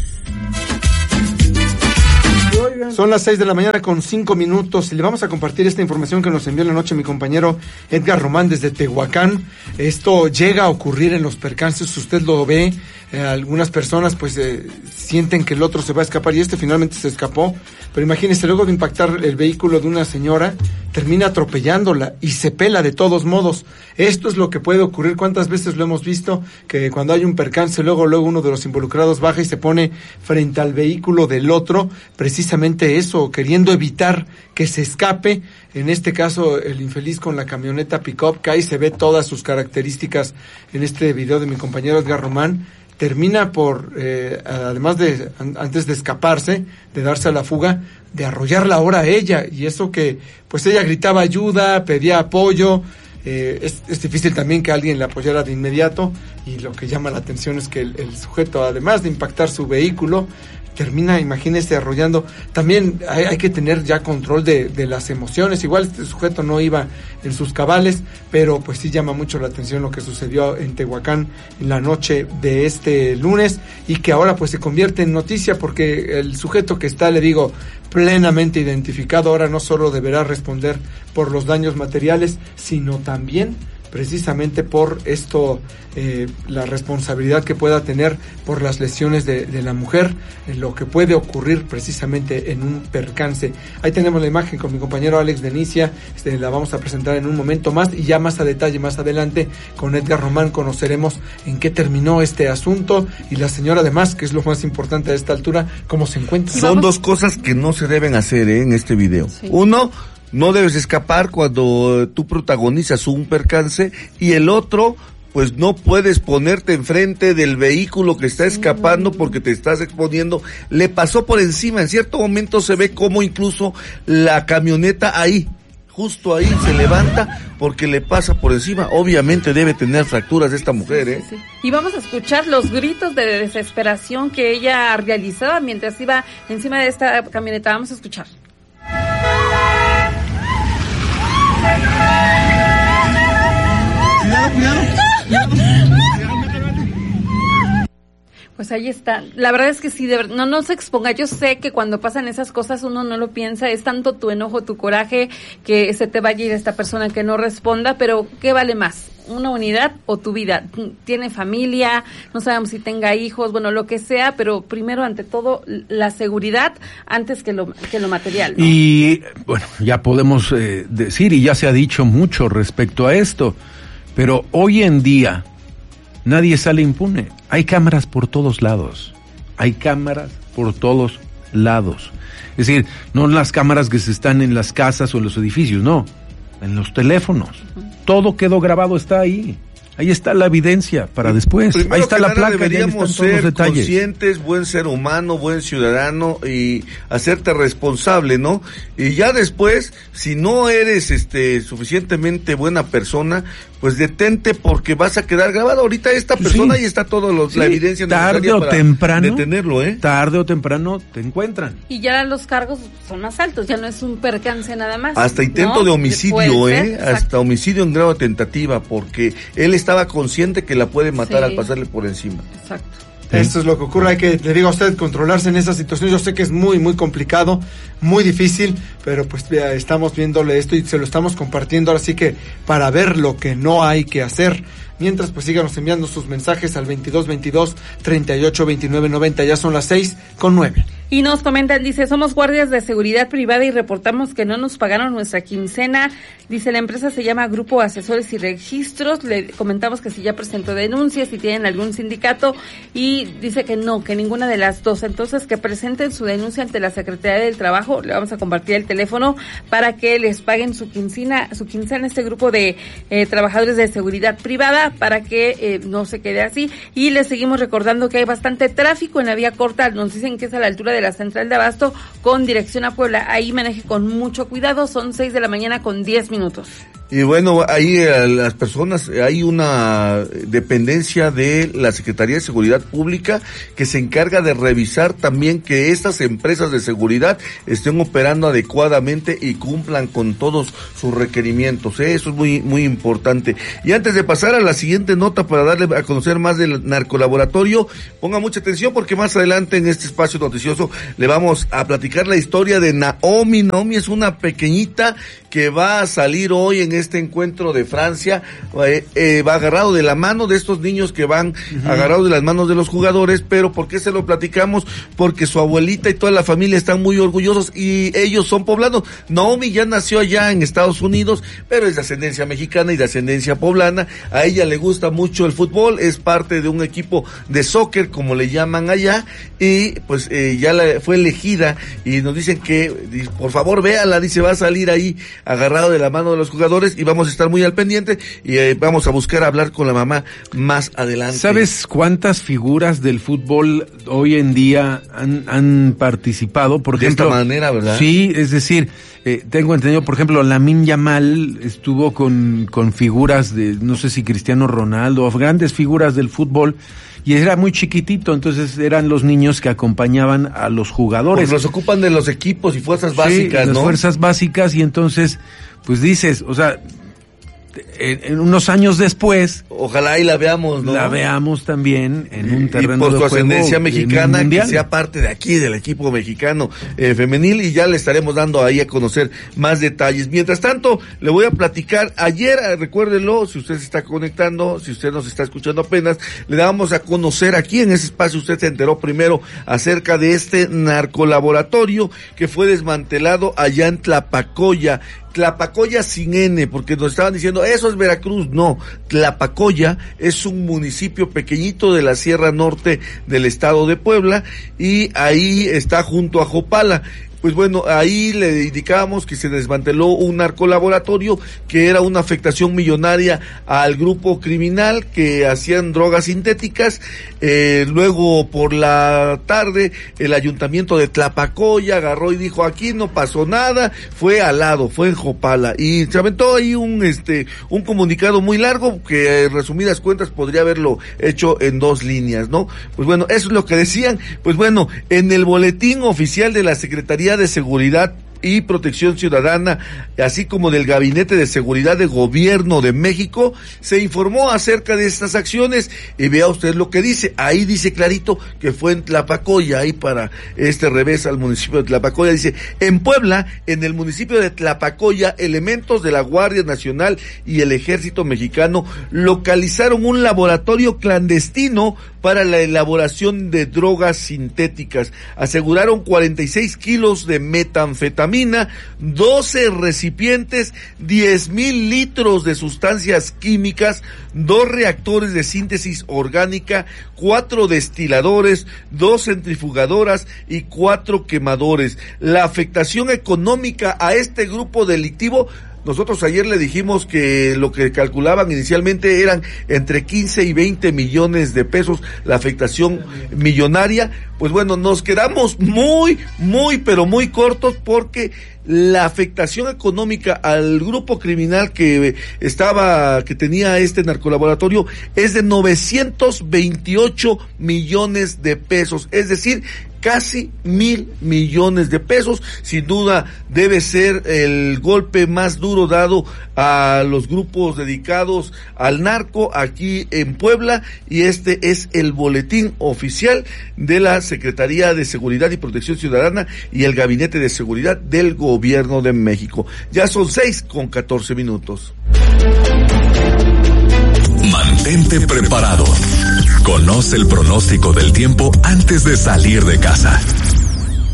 Speaker 3: Son las seis de la mañana con cinco minutos y le vamos a compartir esta información que nos envió en la noche mi compañero Edgar Román desde Tehuacán. Esto llega a ocurrir en los percances, usted lo ve, eh, algunas personas pues eh, sienten que el otro se va a escapar y este finalmente se escapó, pero imagínese, luego de impactar el vehículo de una señora, termina atropellándola y se pela de todos modos. Esto es lo que puede ocurrir. ¿Cuántas veces lo hemos visto? Que cuando hay un percance, luego, luego uno de los involucrados baja y se pone frente al vehículo del otro, precisamente eso, queriendo evitar que se escape. En este caso, el infeliz con la camioneta pick-up, que ahí se ve todas sus características en este video de mi compañero Edgar Román, termina por, eh, además de, antes de escaparse, de darse a la fuga, de arrollarla ahora a ella, y eso que, pues ella gritaba ayuda, pedía apoyo, eh, es, es difícil también que alguien la apoyara de inmediato, y lo que llama la atención es que el, el sujeto, además de impactar su vehículo, termina, imagínese, arrollando. También hay, hay que tener ya control de, de las emociones. Igual este sujeto no iba en sus cabales, pero pues sí llama mucho la atención lo que sucedió en Tehuacán en la noche de este lunes y que ahora pues se convierte en noticia porque el sujeto que está, le digo, plenamente identificado, ahora no solo deberá responder por los daños materiales, sino también precisamente por esto, eh, la responsabilidad que pueda tener por las lesiones de, de la mujer, en lo que puede ocurrir precisamente en un percance. Ahí tenemos la imagen con mi compañero Alex Denicia, este, la vamos a presentar en un momento más y ya más a detalle, más adelante, con Edgar Román conoceremos en qué terminó este asunto y la señora además, que es lo más importante a esta altura, cómo se encuentra.
Speaker 2: Son dos cosas que no se deben hacer ¿eh? en este video. Sí. Uno, no debes escapar cuando tú protagonizas un percance, y el otro, pues no puedes ponerte enfrente del vehículo que está escapando porque te estás exponiendo. Le pasó por encima, en cierto momento se ve como incluso la camioneta ahí, justo ahí se levanta porque le pasa por encima. Obviamente debe tener fracturas esta mujer, ¿eh?
Speaker 4: Sí, sí. Y vamos a escuchar los gritos de desesperación que ella realizaba mientras iba encima de esta camioneta. Vamos a escuchar.
Speaker 3: Cuidado, cuidado.
Speaker 4: Pues ahí está. La verdad es que sí, de verdad, no, no se exponga. Yo sé que cuando pasan esas cosas uno no lo piensa. Es tanto tu enojo, tu coraje, que se te vaya a ir esta persona que no responda. Pero, ¿qué vale más? ¿Una unidad o tu vida? Tiene familia, no sabemos si tenga hijos, bueno, lo que sea, pero primero, ante todo, la seguridad antes que lo, que lo material, ¿no?
Speaker 1: Y, bueno, ya podemos eh, decir, y ya se ha dicho mucho respecto a esto, pero hoy en día nadie sale impune. Hay cámaras por todos lados. Hay cámaras por todos lados. Es decir, no las cámaras que se están en las casas o en los edificios, no. En los teléfonos. Uh-huh. Todo quedó grabado, está ahí. Ahí está la evidencia para después.
Speaker 2: Primero
Speaker 1: ahí está la placa,
Speaker 2: deberíamos
Speaker 1: ahí están todos los detalles.
Speaker 2: Conscientes, buen ser humano, buen ciudadano y hacerte responsable, ¿no? Y ya después, si no eres este suficientemente buena persona, pues detente porque vas a quedar grabado. Ahorita esta persona sí. y está toda sí. la evidencia
Speaker 1: tarde
Speaker 2: necesaria
Speaker 1: o
Speaker 2: para
Speaker 1: temprano,
Speaker 2: detenerlo, ¿eh?
Speaker 1: Tarde o temprano te encuentran.
Speaker 4: Y ya los cargos son más altos, ya no es un percance nada más.
Speaker 2: Hasta intento
Speaker 4: ¿no?
Speaker 2: de homicidio,
Speaker 4: ser,
Speaker 2: ¿eh?
Speaker 4: exacto.
Speaker 2: Hasta homicidio en grado de tentativa, porque él estaba consciente que la puede matar sí. al pasarle por encima.
Speaker 4: Exacto.
Speaker 3: Sí. Esto es lo que ocurre, hay que, le digo a usted, controlarse en esa situación. Yo sé que es muy, muy complicado, muy difícil, pero pues ya estamos viéndole esto y se lo estamos compartiendo ahora sí que para ver lo que no hay que hacer. Mientras, pues síganos enviando sus mensajes al veintidós veintidós treinta y ocho veintinueve noventa. Ya son las seis con nueve.
Speaker 4: Y nos comentan, dice, somos guardias de seguridad privada y reportamos que no nos pagaron nuestra quincena. Dice, la empresa se llama Grupo Asesores y Registros. Le comentamos que si ya presentó denuncias, si tienen algún sindicato, y dice que no, que ninguna de las dos. Entonces, que presenten su denuncia ante la Secretaría del Trabajo. Le vamos a compartir el teléfono para que les paguen su quincena, su quincena este grupo de eh, trabajadores de seguridad privada, para que eh, no se quede así. Y les seguimos recordando que hay bastante tráfico en la vía corta. Nos dicen que es a la altura de la Central de Abasto con dirección a Puebla. Ahí maneje con mucho cuidado. Son seis de la mañana con diez minutos.
Speaker 2: Y bueno, ahí eh, las personas, hay una dependencia de la Secretaría de Seguridad Pública que se encarga de revisar también que estas empresas de seguridad estén operando adecuadamente y cumplan con todos sus requerimientos, ¿eh? Eso es muy, muy importante. Y antes de pasar a la siguiente nota para darle a conocer más del narcolaboratorio, ponga mucha atención porque más adelante en este espacio noticioso le vamos a platicar la historia de Naomi. Naomi es una pequeñita que va a salir hoy en este encuentro de Francia, eh, eh, va agarrado de la mano de estos niños que van uh-huh. agarrados de las manos de los jugadores. Pero ¿por qué se lo platicamos? Porque su abuelita y toda la familia están muy orgullosos y ellos son poblanos. Naomi ya nació allá en Estados Unidos, pero es de ascendencia mexicana y de ascendencia poblana. A ella le gusta mucho el fútbol, es parte de un equipo de soccer, como le llaman allá, y pues eh, ya la, fue elegida, y nos dicen que, por favor véala, dice, va a salir ahí agarrado de la mano de los jugadores, y vamos a estar muy al pendiente, y eh, vamos a buscar hablar con la mamá más adelante.
Speaker 1: ¿Sabes cuántas figuras del fútbol hoy en día han, han participado? Por
Speaker 2: de
Speaker 1: ejemplo,
Speaker 2: esta manera, ¿verdad?
Speaker 1: Sí, es decir, eh, tengo entendido, por ejemplo, Lamine Yamal estuvo con, con figuras de, no sé si Cristiano Ronaldo, grandes figuras del fútbol, y era muy chiquitito, entonces eran los niños que acompañaban a los jugadores.
Speaker 2: Pues los ocupan de los equipos y fuerzas básicas,
Speaker 1: sí,
Speaker 2: ¿no?
Speaker 1: las fuerzas básicas, y entonces, pues dices, o sea, en, en unos años después,
Speaker 2: ojalá y la veamos, ¿no?
Speaker 1: La veamos también en un terreno de juego.
Speaker 2: Y por su ascendencia mexicana, que sea parte de aquí, del equipo mexicano eh, femenil, y ya le estaremos dando ahí a conocer más detalles. Mientras tanto, le voy a platicar, ayer, recuérdelo, si usted se está conectando, si usted nos está escuchando apenas, le damos a conocer aquí en ese espacio, usted se enteró primero acerca de este narcolaboratorio que fue desmantelado allá en Tlapacoya. Tlapacoya sin N, porque nos estaban diciendo, eso es Veracruz. No, Tlapacoya es un municipio pequeñito de la Sierra Norte del estado de Puebla, y ahí está junto a Jopala. Pues bueno, ahí le indicábamos que se desmanteló un narcolaboratorio que era una afectación millonaria al grupo criminal que hacían drogas sintéticas. Eh, luego por la tarde el ayuntamiento de Tlapacoya agarró y dijo, aquí no pasó nada, fue al lado, fue en Jopala, y se aventó ahí un este un comunicado muy largo que en resumidas cuentas podría haberlo hecho en dos líneas, ¿no? Pues bueno, eso es lo que decían. Pues bueno, en el boletín oficial de la Secretaría de Seguridad y Protección Ciudadana, así como del Gabinete de Seguridad de Gobierno de México, se informó acerca de estas acciones, y vea usted lo que dice. Ahí dice clarito que fue en Tlapacoya, ahí para este revés al municipio de Tlapacoya. Dice, en Puebla, en el municipio de Tlapacoya, elementos de la Guardia Nacional y el Ejército Mexicano localizaron un laboratorio clandestino para la elaboración de drogas sintéticas. Aseguraron cuarenta y seis kilos de metanfetamina, doce recipientes, diez mil litros de sustancias químicas, dos reactores de síntesis orgánica, cuatro destiladores, dos centrifugadoras y cuatro quemadores. La afectación económica a este grupo delictivo, nosotros ayer le dijimos que lo que calculaban inicialmente eran entre quince y veinte millones de pesos la afectación millonaria. Pues bueno, nos quedamos muy, muy, pero muy cortos, porque la afectación económica al grupo criminal que estaba, que tenía este narcolaboratorio, es de novecientos veintiocho millones de pesos, es decir, casi mil millones de pesos. Sin duda debe ser el golpe más duro dado a los grupos dedicados al narco aquí en Puebla, y este es el boletín oficial de la Secretaría de Seguridad y Protección Ciudadana y el Gabinete de Seguridad del Gobierno de México. Ya son seis con catorce minutos.
Speaker 5: Mantente preparado. Conoce el pronóstico del tiempo antes de salir de casa.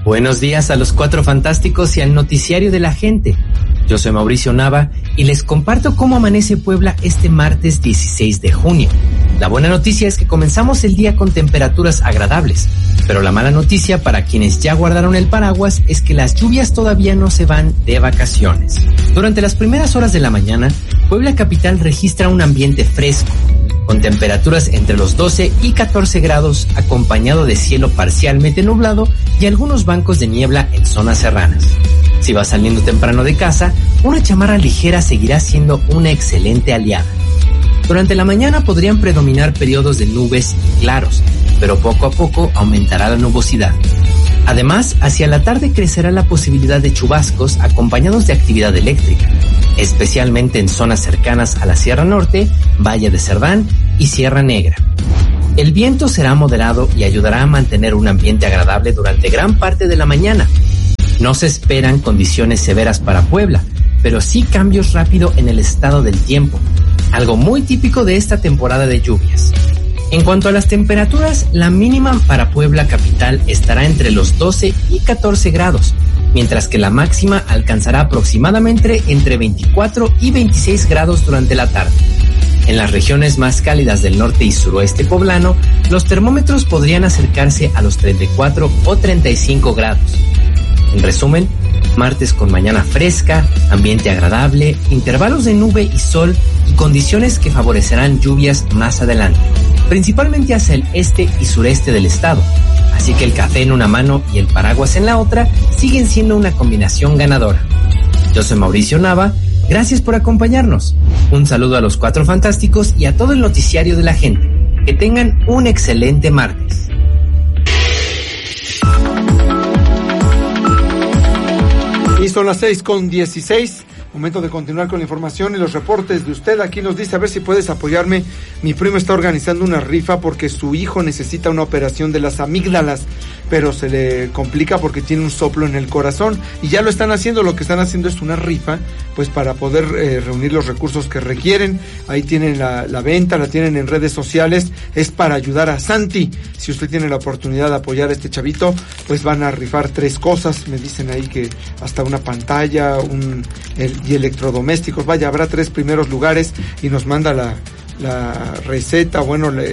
Speaker 6: Buenos días a los Cuatro Fantásticos y al noticiario de la gente. Yo soy Mauricio Nava y les comparto cómo amanece Puebla este martes dieciséis de junio. La buena noticia es que comenzamos el día con temperaturas agradables, pero la mala noticia para quienes ya guardaron el paraguas es que las lluvias todavía no se van de vacaciones. Durante las primeras horas de la mañana, Puebla capital registra un ambiente fresco, con temperaturas entre los doce y catorce grados, acompañado de cielo parcialmente nublado y algunos bancos de niebla en zonas serranas. Si vas saliendo temprano de casa, una chamarra ligera seguirá siendo una excelente aliada. Durante la mañana podrían predominar periodos de nubes y claros, pero poco a poco aumentará la nubosidad. Además, hacia la tarde crecerá la posibilidad de chubascos acompañados de actividad eléctrica, especialmente en zonas cercanas a la Sierra Norte, Valle de Cerdán y Sierra Negra. El viento será moderado y ayudará a mantener un ambiente agradable durante gran parte de la mañana. No se esperan condiciones severas para Puebla, pero sí cambios rápidos en el estado del tiempo, algo muy típico de esta temporada de lluvias. En cuanto a las temperaturas, la mínima para Puebla capital estará entre los doce y catorce grados, mientras que la máxima alcanzará aproximadamente entre veinticuatro y veintiséis grados durante la tarde. En las regiones más cálidas del norte y suroeste poblano, los termómetros podrían acercarse a los treinta y cuatro o treinta y cinco grados. En resumen, martes con mañana fresca, ambiente agradable, intervalos de nube y sol y condiciones que favorecerán lluvias más adelante, principalmente hacia el este y sureste del estado. Así que el café en una mano y el paraguas en la otra siguen siendo una combinación ganadora. Yo soy Mauricio Nava, gracias por acompañarnos. Un saludo a los Cuatro Fantásticos y a todo el noticiario de la gente. Que tengan un excelente martes.
Speaker 3: Y son las seis con dieciséis. Momento de continuar con la información y los reportes de usted. Aquí nos dice, a ver si puedes apoyarme. Mi primo está organizando una rifa porque su hijo necesita una operación de las amígdalas, pero se le complica porque tiene un soplo en el corazón. Y ya lo están haciendo, lo que están haciendo es una rifa, pues para poder eh, reunir los recursos que requieren. Ahí tienen la, la venta, la tienen en redes sociales. Es para ayudar a Santi. Si usted tiene la oportunidad de apoyar a este chavito, pues van a rifar tres cosas. Me dicen ahí que hasta una pantalla, un... El, y electrodomésticos, vaya, habrá tres primeros lugares y nos manda la, la receta, bueno, el,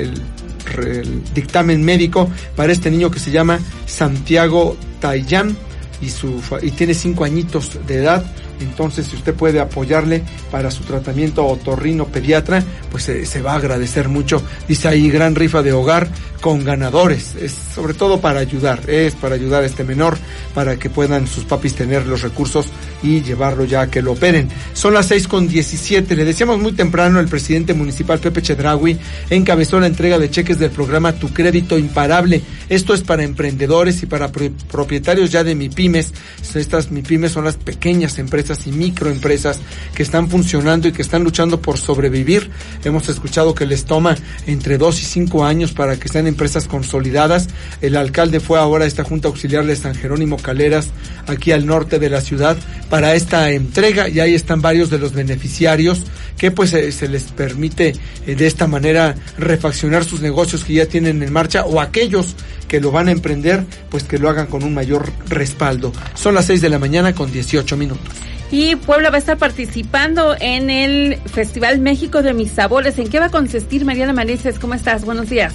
Speaker 3: el dictamen médico para este niño que se llama Santiago Tayán y, su, y tiene cinco añitos de edad. Entonces, si usted puede apoyarle para su tratamiento otorrino pediatra, pues se, se va a agradecer mucho. Dice ahí, gran rifa de hogar con ganadores. Es sobre todo para ayudar, es para ayudar a este menor, para que puedan sus papis tener los recursos y llevarlo ya a que lo operen. Son las seis con diecisiete. Le decíamos muy temprano, el presidente municipal Pepe Chedraui encabezó la entrega de cheques del programa Tu Crédito Imparable. Esto es para emprendedores y para pro- propietarios ya de MIPYMES. Estas MIPYMES son las pequeñas empresas y microempresas que están funcionando y que están luchando por sobrevivir. Hemos escuchado que les toma entre dos y cinco años para que sean empresas consolidadas. El alcalde fue ahora a esta Junta Auxiliar de San Jerónimo Caleras, aquí al norte de la ciudad, para esta entrega, y ahí están varios de los beneficiarios que pues eh, se les permite eh, de esta manera refaccionar sus negocios que ya tienen en marcha, o aquellos que lo van a emprender, pues que lo hagan con un mayor respaldo. Son las seis de la mañana con dieciocho minutos.
Speaker 4: Y Puebla va a estar participando en el Festival México de Mis Sabores. ¿En qué va a consistir, Mariana Manises? ¿Cómo estás? Buenos días.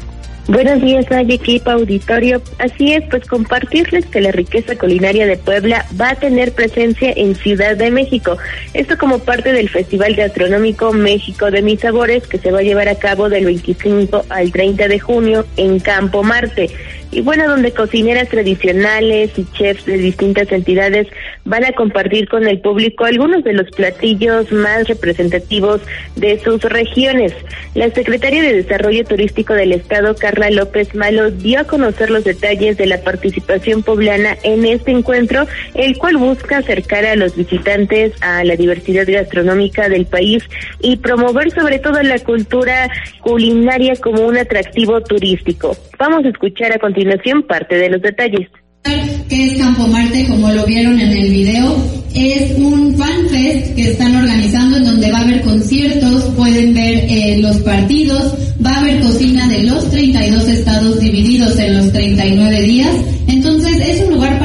Speaker 14: Buenos días, Naye, equipo auditorio. Así es, pues compartirles que la riqueza culinaria de Puebla va a tener presencia en Ciudad de México. Esto como parte del Festival Gastronómico México de Mis Sabores, que se va a llevar a cabo del veinticinco al treinta de junio en Campo Marte. Y bueno, donde cocineras tradicionales y chefs de distintas entidades van a compartir con el público algunos de los platillos más representativos de sus regiones. La secretaria de Desarrollo Turístico del Estado, Carla López Malo, dio a conocer los detalles de la participación poblana en este encuentro, el cual busca acercar a los visitantes a la diversidad gastronómica del país y promover sobre todo la cultura culinaria como un atractivo turístico. Vamos a escuchar a continuación parte de los detalles.
Speaker 15: ¿Qué es Campo Marte? Como lo vieron en el video, es un fan fest que están organizando en donde va a haber conciertos, pueden ver eh, los partidos, va a haber cocina de los treinta y dos estados divididos en los treinta y nueve días, entonces es un lugar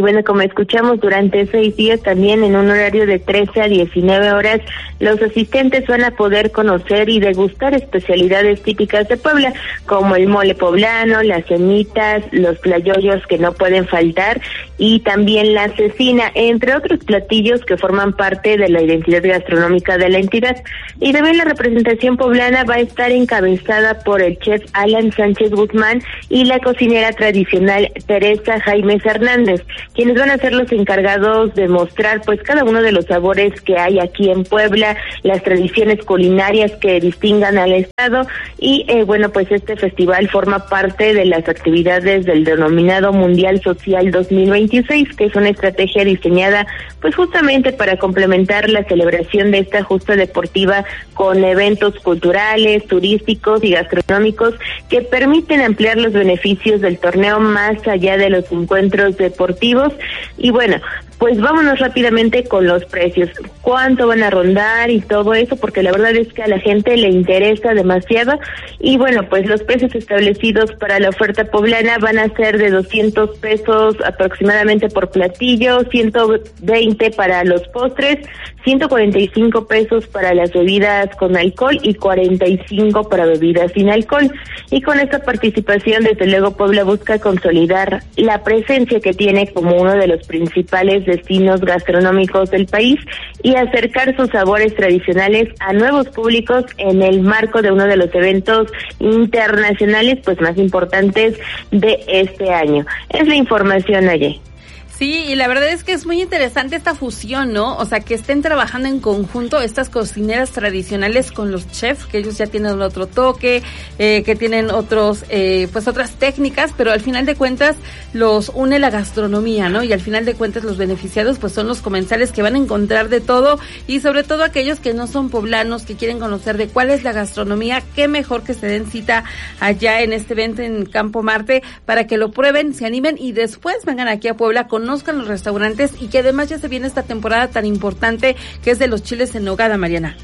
Speaker 14: bueno, como escuchamos, durante seis días también en un horario de trece a diecinueve horas, los asistentes van a poder conocer y degustar especialidades típicas de Puebla, como el mole poblano, las semitas, los tlayoyos que no pueden faltar, y también la cecina, entre otros platillos que forman parte de la identidad gastronómica de la entidad. Y también la representación poblana va a estar encabezada por el chef Alan Sánchez Guzmán y la cocinera tradicional Teresa Jaimes Hernández, quienes van a ser los encargados de mostrar pues cada uno de los sabores que hay aquí en Puebla, las tradiciones culinarias que distingan al estado, y eh, bueno, pues este festival forma parte de las actividades del denominado Mundial Social dos mil veintiséis, que es una estrategia diseñada pues justamente para complementar la celebración de esta justa deportiva con eventos culturales, turísticos y gastronómicos que permiten ampliar los beneficios del torneo más allá de los encuentros deportivos. Y bueno, pues vámonos rápidamente con los precios, cuánto van a rondar y todo eso, porque la verdad es que a la gente le interesa demasiado. Y bueno, pues los precios establecidos para la oferta poblana van a ser de doscientos pesos aproximadamente por platillo, ciento veinte para los postres, ciento cuarenta y cinco pesos para las bebidas con alcohol y cuarenta y cinco para bebidas sin alcohol. Y con esta participación, desde luego, Puebla busca consolidar la presencia que tiene como uno de los principales destinos gastronómicos del país y acercar sus sabores tradicionales a nuevos públicos en el marco de uno de los eventos internacionales pues más importantes de este año. Es la información, Aye.
Speaker 4: Sí, y la verdad es que es muy interesante esta fusión, ¿no? O sea, que estén trabajando en conjunto estas cocineras tradicionales con los chefs, que ellos ya tienen otro toque, eh, que tienen otros, eh, pues otras técnicas, pero al final de cuentas los une la gastronomía, ¿no? Y al final de cuentas los beneficiados pues son los comensales que van a encontrar de todo, y sobre todo aquellos que no son poblanos, que quieren conocer de cuál es la gastronomía, qué mejor que se den cita allá en este evento en Campo Marte para que lo prueben, se animen y después vengan aquí a Puebla, conozcan los restaurantes, y que además ya se viene esta temporada tan importante que es de los chiles en nogada, Mariana.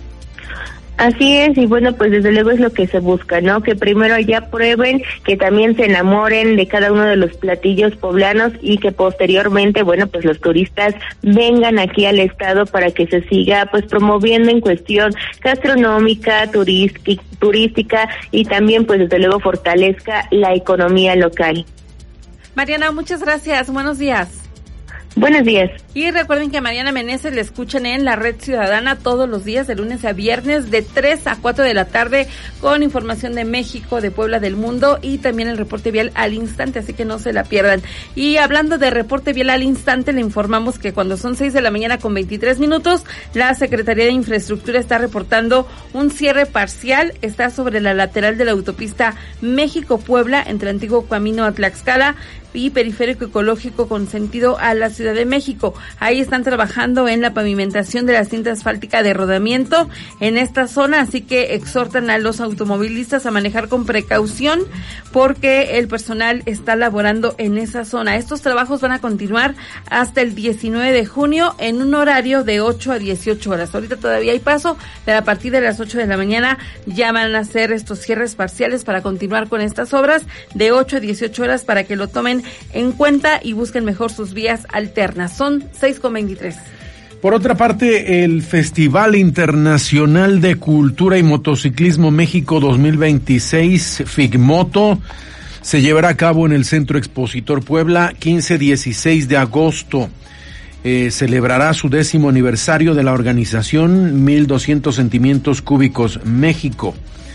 Speaker 14: Así es, y bueno, pues desde luego es lo que se busca, ¿no? Que primero ya prueben, que también se enamoren de cada uno de los platillos poblanos y que posteriormente, bueno, pues los turistas vengan aquí al estado para que se siga pues promoviendo en cuestión gastronómica, turística, turística y también pues desde luego fortalezca la economía local.
Speaker 4: Mariana, muchas gracias. Buenos días.
Speaker 14: Buenos días.
Speaker 4: Y recuerden que a Mariana Meneses le escuchan en la Red Ciudadana todos los días, de lunes a viernes, de tres a cuatro de la tarde, con información de México, de Puebla, del mundo, y también el reporte vial al instante, así que no se la pierdan. Y hablando de reporte vial al instante, le informamos que cuando son seis de la mañana con veintitrés minutos, la Secretaría de Infraestructura está reportando un cierre parcial. Está sobre la lateral de la autopista México-Puebla, entre Antiguo Camino a Tlaxcala y Periférico Ecológico con sentido a la Ciudad de México. Ahí están trabajando en la pavimentación de la cinta asfáltica de rodamiento en esta zona, así que exhortan a los automovilistas a manejar con precaución porque el personal está laborando en esa zona. Estos trabajos van a continuar hasta el diecinueve de junio en un horario de ocho a dieciocho horas. Ahorita todavía hay paso, pero a partir de las ocho de la mañana ya van a hacer estos cierres parciales para continuar con estas obras de ocho a dieciocho horas para que lo tomen en cuenta y busquen mejor sus vías alternas. Son seis con veintitrés.
Speaker 1: Por otra parte, el Festival Internacional de Cultura y Motociclismo México dos mil veintiséis, FICMoto, se llevará a cabo en el Centro Expositor Puebla quince a dieciséis de agosto. Eh, celebrará su décimo aniversario de la organización, mil doscientos Sentimientos Cúbicos México.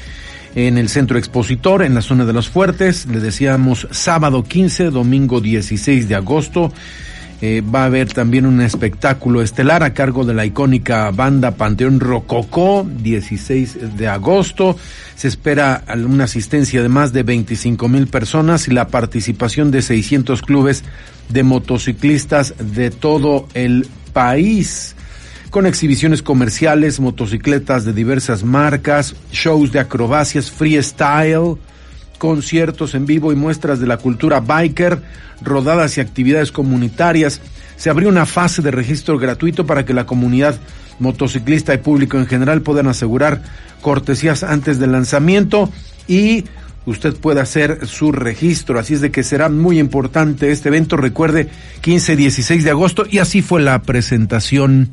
Speaker 1: En el Centro Expositor, en la zona de Los Fuertes, le decíamos sábado quince, domingo dieciséis de agosto. Eh, va a haber también un espectáculo estelar a cargo de la icónica banda Panteón Rococó, dieciséis de agosto. Se espera una asistencia de más de veinticinco mil personas y la participación de seiscientos clubes de motociclistas de todo el país, con exhibiciones comerciales, motocicletas de diversas marcas, shows de acrobacias freestyle, conciertos en vivo y muestras de la cultura biker, rodadas y actividades comunitarias. Se abrió una fase de registro gratuito para que la comunidad motociclista y público en general puedan asegurar cortesías antes del lanzamiento, y usted puede hacer su registro, así es de que será muy importante este evento, recuerde, quince y dieciséis de agosto, y así fue la presentación.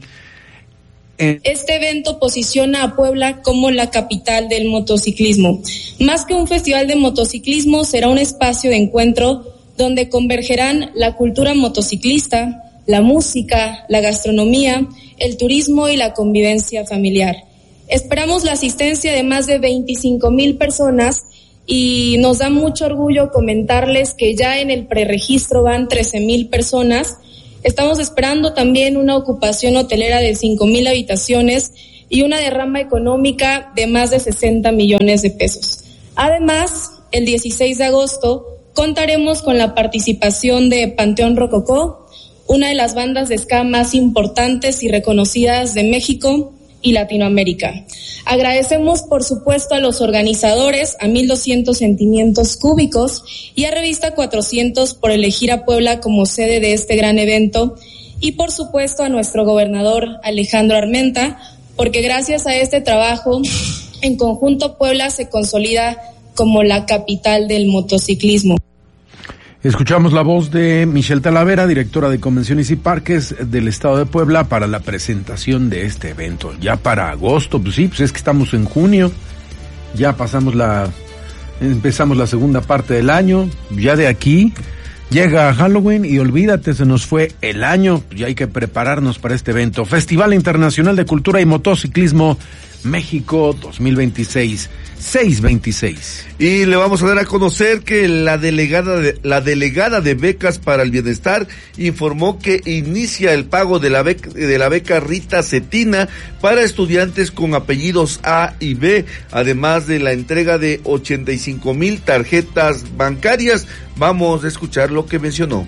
Speaker 1: En...
Speaker 7: Este evento posiciona a Puebla como la capital del motociclismo. Más que un festival de motociclismo, será un espacio de encuentro donde convergerán la cultura motociclista, la música, la gastronomía, el turismo y la convivencia familiar. Esperamos la asistencia de más de veinticinco mil personas y nos da mucho orgullo comentarles que ya en el preregistro van trece mil personas. Estamos esperando también una ocupación hotelera de cinco mil habitaciones y una derrama económica de más de sesenta millones de pesos. Además, el dieciséis de agosto contaremos con la participación de Panteón Rococó, una de las bandas de ska más importantes y reconocidas de México y Latinoamérica. Agradecemos, por supuesto, a los organizadores, a mil doscientos Sentimientos Cúbicos y a Revista cuatrocientos por elegir a Puebla como sede de este gran evento, y por supuesto a nuestro gobernador Alejandro Armenta, porque gracias a este trabajo, en conjunto Puebla se consolida como la capital del motociclismo.
Speaker 1: Escuchamos la voz de Michelle Talavera, directora de Convenciones y Parques del Estado de Puebla, para la presentación de este evento. Ya para agosto, pues sí, pues es que estamos en junio, ya pasamos la, empezamos la segunda parte del año, ya de aquí llega Halloween y olvídate, se nos fue el año, ya hay que prepararnos para este evento. Festival Internacional de Cultura y Motociclismo México dos mil veintiséis, seis veintiséis.
Speaker 2: Y le vamos a dar a conocer que la delegada de, la delegada de becas para el bienestar informó que inicia el pago de la beca, de la beca Rita Cetina para estudiantes con apellidos A y B, además de la entrega de ochenta y cinco mil tarjetas bancarias. Vamos a escuchar lo que mencionó.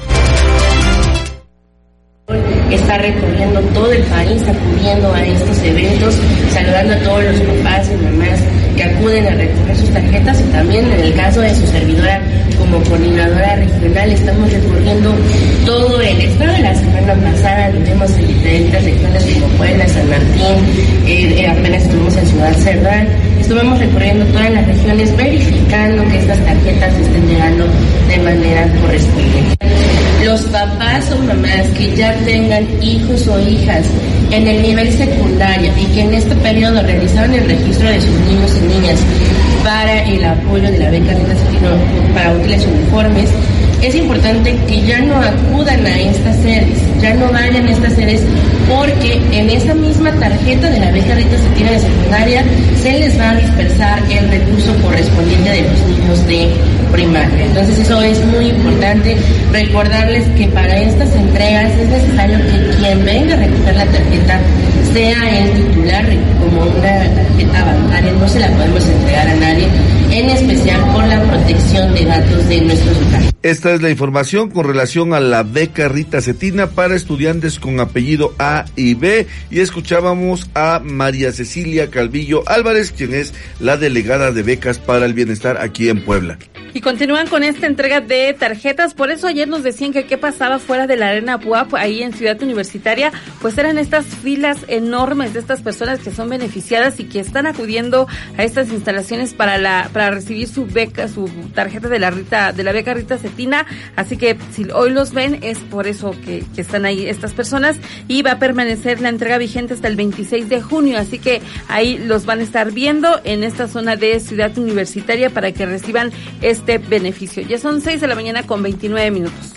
Speaker 8: Está recorriendo todo el país, acudiendo a estos eventos, saludando a todos los papás y mamás que acuden a recoger sus tarjetas, y también en el caso de su servidora como coordinadora regional estamos recorriendo todo el estado. La semana pasada vivimos en diferentes regiones como Puebla, San Martín, eh, eh, apenas estuvimos en Ciudad Cerdán, estuvimos recorriendo todas las regiones verificando que estas tarjetas estén llegando de manera correspondiente. Los papás o mamás que ya tengan hijos o hijas en el nivel secundario y que en este periodo realizaron el registro de sus niños y niñas para el apoyo de la beca Rita Cetina para útiles uniformes, es importante que ya no acudan a estas sedes, ya no vayan a estas sedes, porque en esa misma tarjeta de la beca Rita Cetina de secundaria se les va a dispersar el recurso correspondiente de los niños de primaria. Entonces eso es muy importante, recordarles que para estas entregas es necesario que quien venga a recoger la tarjeta sea el titular, como una tarjeta bancaria no se la podemos entregar a nadie, en especial por la protección de datos de nuestros usuarios.
Speaker 2: Esta es la información con relación a la beca Rita Cetina para estudiantes con apellido A y B, y escuchábamos a María Cecilia Calvillo Álvarez, quien es la delegada de becas para el bienestar aquí en Puebla.
Speaker 4: Y continúan con esta entrega de tarjetas, por eso ayer nos decían que qué pasaba fuera de la Arena P U A P, ahí en Ciudad Universitaria, pues eran estas filas enormes de estas personas que son beneficiadas y que están acudiendo a estas instalaciones para la para recibir su beca, su tarjeta de la Rita, de la beca Rita Cetina, así que si hoy los ven es por eso que, que están ahí estas personas, y va a permanecer la entrega vigente hasta el veintiséis de junio, así que ahí los van a estar viendo en esta zona de Ciudad Universitaria para que reciban este beneficio. Ya son seis de la mañana con veintinueve minutos.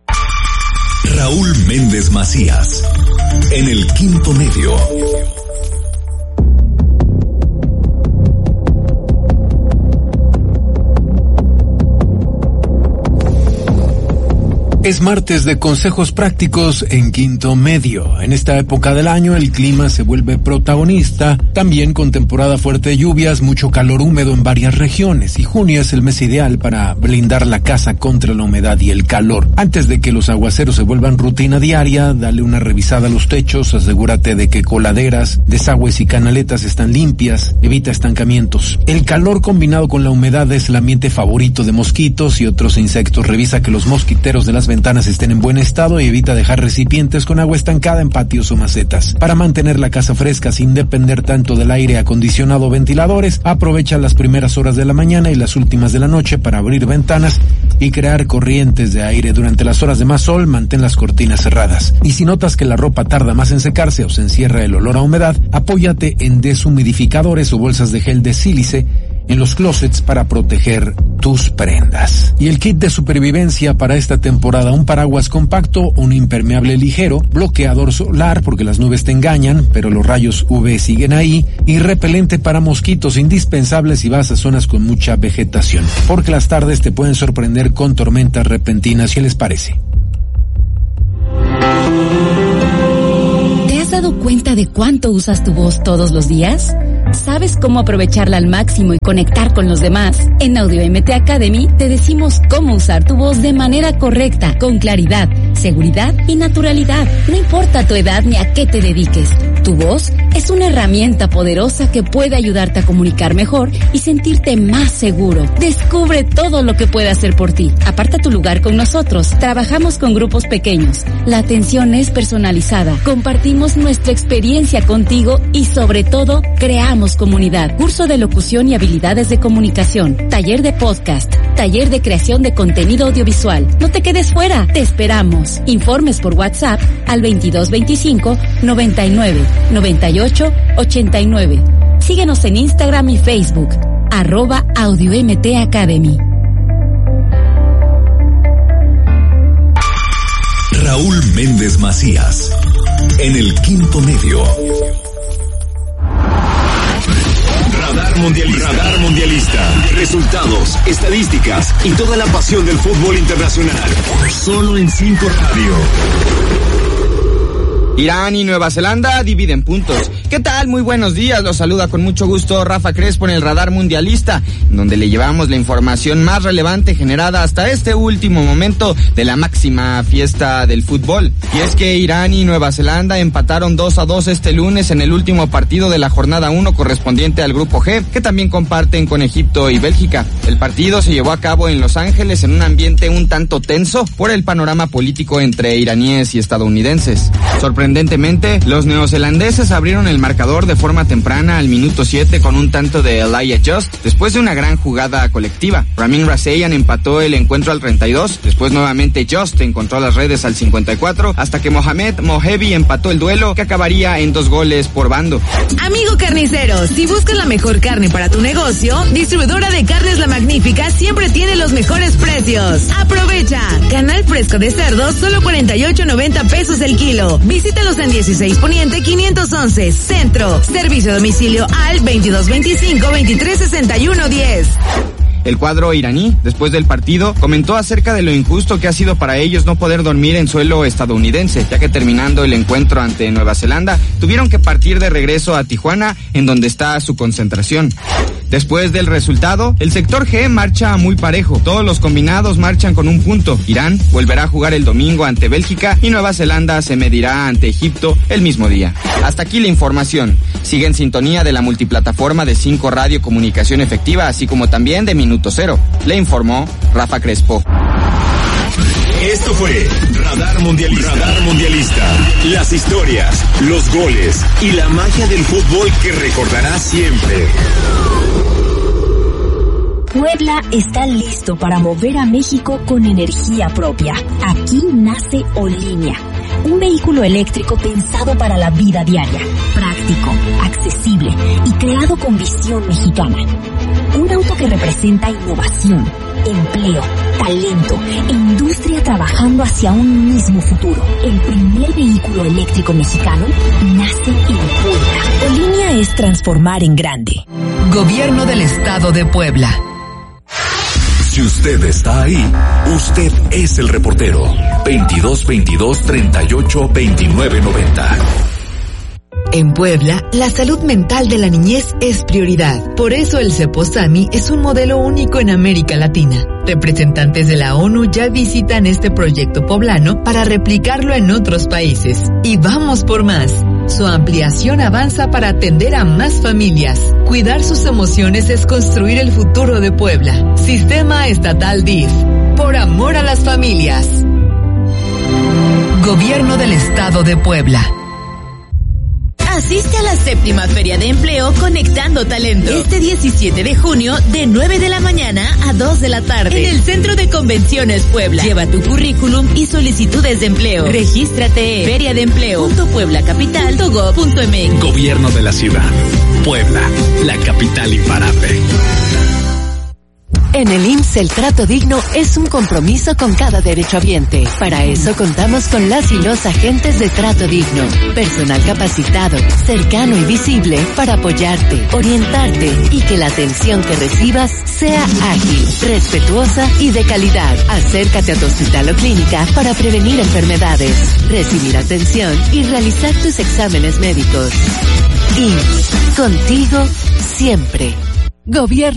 Speaker 5: Raúl Méndez Macías, en el Quinto Medio.
Speaker 1: Es martes de consejos prácticos en Quinto Medio. En esta época del año el clima se vuelve protagonista, también con temporada fuerte de lluvias, mucho calor húmedo en varias regiones, y junio es el mes ideal para blindar la casa contra la humedad y el calor. Antes de que los aguaceros se vuelvan rutina diaria, dale una revisada a los techos, asegúrate de que coladeras, desagües y canaletas están limpias, evita estancamientos. El calor combinado con la humedad es el ambiente favorito de mosquitos y otros insectos. Revisa que los mosquiteros de las ventanas estén en buen estado y evita dejar recipientes con agua estancada en patios o macetas. Para mantener la casa fresca sin depender tanto del aire acondicionado o ventiladores, aprovecha las primeras horas de la mañana y las últimas de la noche para abrir ventanas y crear corrientes de aire. Durante las horas de más sol, mantén las cortinas cerradas. Y si notas que la ropa tarda más en secarse o se encierra el olor a humedad, apóyate en deshumidificadores o bolsas de gel de sílice en los closets para proteger tus prendas. Y el kit de supervivencia para esta temporada: un paraguas compacto, un impermeable ligero, bloqueador solar porque las nubes te engañan, pero los rayos U V siguen ahí, y repelente para mosquitos, indispensable si vas a zonas con mucha vegetación, porque las tardes te pueden sorprender con tormentas repentinas. ¿Qué les parece?
Speaker 10: ¿Te has dado cuenta de cuánto usas tu voz todos los días? ¿Sabes cómo aprovecharla al máximo y conectar con los demás? En Audio M T Academy te decimos cómo usar tu voz de manera correcta, con claridad, seguridad y naturalidad. No importa tu edad ni a qué te dediques. Tu voz es una herramienta poderosa que puede ayudarte a comunicar mejor y sentirte más seguro. Descubre todo lo que puede hacer por ti. Aparta tu lugar con nosotros. Trabajamos con grupos pequeños. La atención es personalizada. Compartimos nuestra experiencia contigo y, sobre todo, creamos comunidad. Curso de locución y habilidades de comunicación. Taller de podcast. Taller de creación de contenido audiovisual. No te quedes fuera. Te esperamos. Informes por WhatsApp al veintidós veinticinco noventa y nueve noventa y ocho ochenta y nueve. Síguenos en Instagram y Facebook. Arroba Audio M T Academy.
Speaker 5: Raúl Méndez Macías, en el quinto medio. Radar Mundialista. Radar Mundialista. Resultados, estadísticas y toda la pasión del fútbol internacional. Solo en cinco Radio.
Speaker 9: Irán y Nueva Zelanda dividen puntos. ¿Qué tal? Muy buenos días. Los saluda con mucho gusto Rafa Crespo en el Radar Mundialista, donde le llevamos la información más relevante generada hasta este último momento de la máxima fiesta del fútbol. Y es que Irán y Nueva Zelanda empataron dos a dos este lunes en el último partido de la jornada uno correspondiente al Grupo G, que también comparten con Egipto y Bélgica. El partido se llevó a cabo en Los Ángeles en un ambiente un tanto tenso por el panorama político entre iraníes y estadounidenses. Sorprendentemente, los neozelandeses abrieron el marcador de forma temprana al minuto siete con un tanto de Elijah Just, después de una gran jugada colectiva. Ramin Raseyan empató el encuentro al treinta y dos, después nuevamente Just encontró las redes al cincuenta y cuatro, hasta que Mohamed Mohebi empató el duelo, que acabaría en dos goles por bando.
Speaker 10: Amigo carnicero, si buscas la mejor carne para tu negocio, Distribuidora de Carnes La Magnífica siempre tiene los mejores precios. ¡Aprovecha! Canal fresco de cerdo, solo cuarenta y ocho noventa pesos el kilo. Visítalos en dieciséis Poniente quinientos once, Centro. Servicio a domicilio al veintidós veinticinco veintitrés sesenta y uno diez.
Speaker 9: El cuadro iraní, después del partido, comentó acerca de lo injusto que ha sido para ellos no poder dormir en suelo estadounidense, ya que terminando el encuentro ante Nueva Zelanda, tuvieron que partir de regreso a Tijuana, en donde está su concentración. Después del resultado, el sector G marcha muy parejo. Todos los combinados marchan con un punto. Irán volverá a jugar el domingo ante Bélgica y Nueva Zelanda se medirá ante Egipto el mismo día. Hasta aquí la información. Sigue en sintonía de la multiplataforma de cinco Radio Comunicación Efectiva, así como también de Minuto Cero. Le informó Rafa Crespo.
Speaker 5: Esto fue Radar Mundialista. Radar Mundialista. Las historias, los goles y la magia del fútbol que recordarás siempre.
Speaker 11: Puebla está listo para mover a México con energía propia. Aquí nace Olinia, un vehículo eléctrico pensado para la vida diaria, práctico, accesible y creado con visión mexicana. Un auto que representa innovación, empleo, talento e industria trabajando hacia un mismo futuro. El primer vehículo eléctrico mexicano nace en Puebla. Olinia es transformar en grande.
Speaker 10: Gobierno del Estado de Puebla.
Speaker 5: Si usted está ahí, usted es el reportero. veintidós veintidós treinta y ocho veintinueve noventa.
Speaker 10: En Puebla, la salud mental de la niñez es prioridad. Por eso el Ceposami es un modelo único en América Latina. Representantes de la ONU ya visitan este proyecto poblano para replicarlo en otros países. Y vamos por más. Su ampliación avanza para atender a más familias. Cuidar sus emociones es construir el futuro de Puebla. Sistema Estatal D I F. Por amor a las familias.
Speaker 24: Gobierno del Estado de Puebla.
Speaker 12: Asiste a la séptima Feria de Empleo Conectando Talento. Este diecisiete de junio, de nueve de la mañana a dos de la tarde. En el Centro de Convenciones Puebla. Lleva tu currículum y solicitudes de empleo. Regístrate en feria de empleo punto puebla capital punto gob punto eme equis.
Speaker 13: Gobierno de la ciudad. Puebla, la capital imparable.
Speaker 24: En el I M S S el trato digno es un compromiso con cada derechohabiente. Para eso contamos con las y los agentes de trato digno. Personal capacitado, cercano y visible para apoyarte, orientarte y que la atención que recibas sea ágil, respetuosa y de calidad. Acércate a tu hospital o clínica para prevenir enfermedades, recibir atención y realizar tus exámenes médicos. I M S S, contigo siempre. Gobierno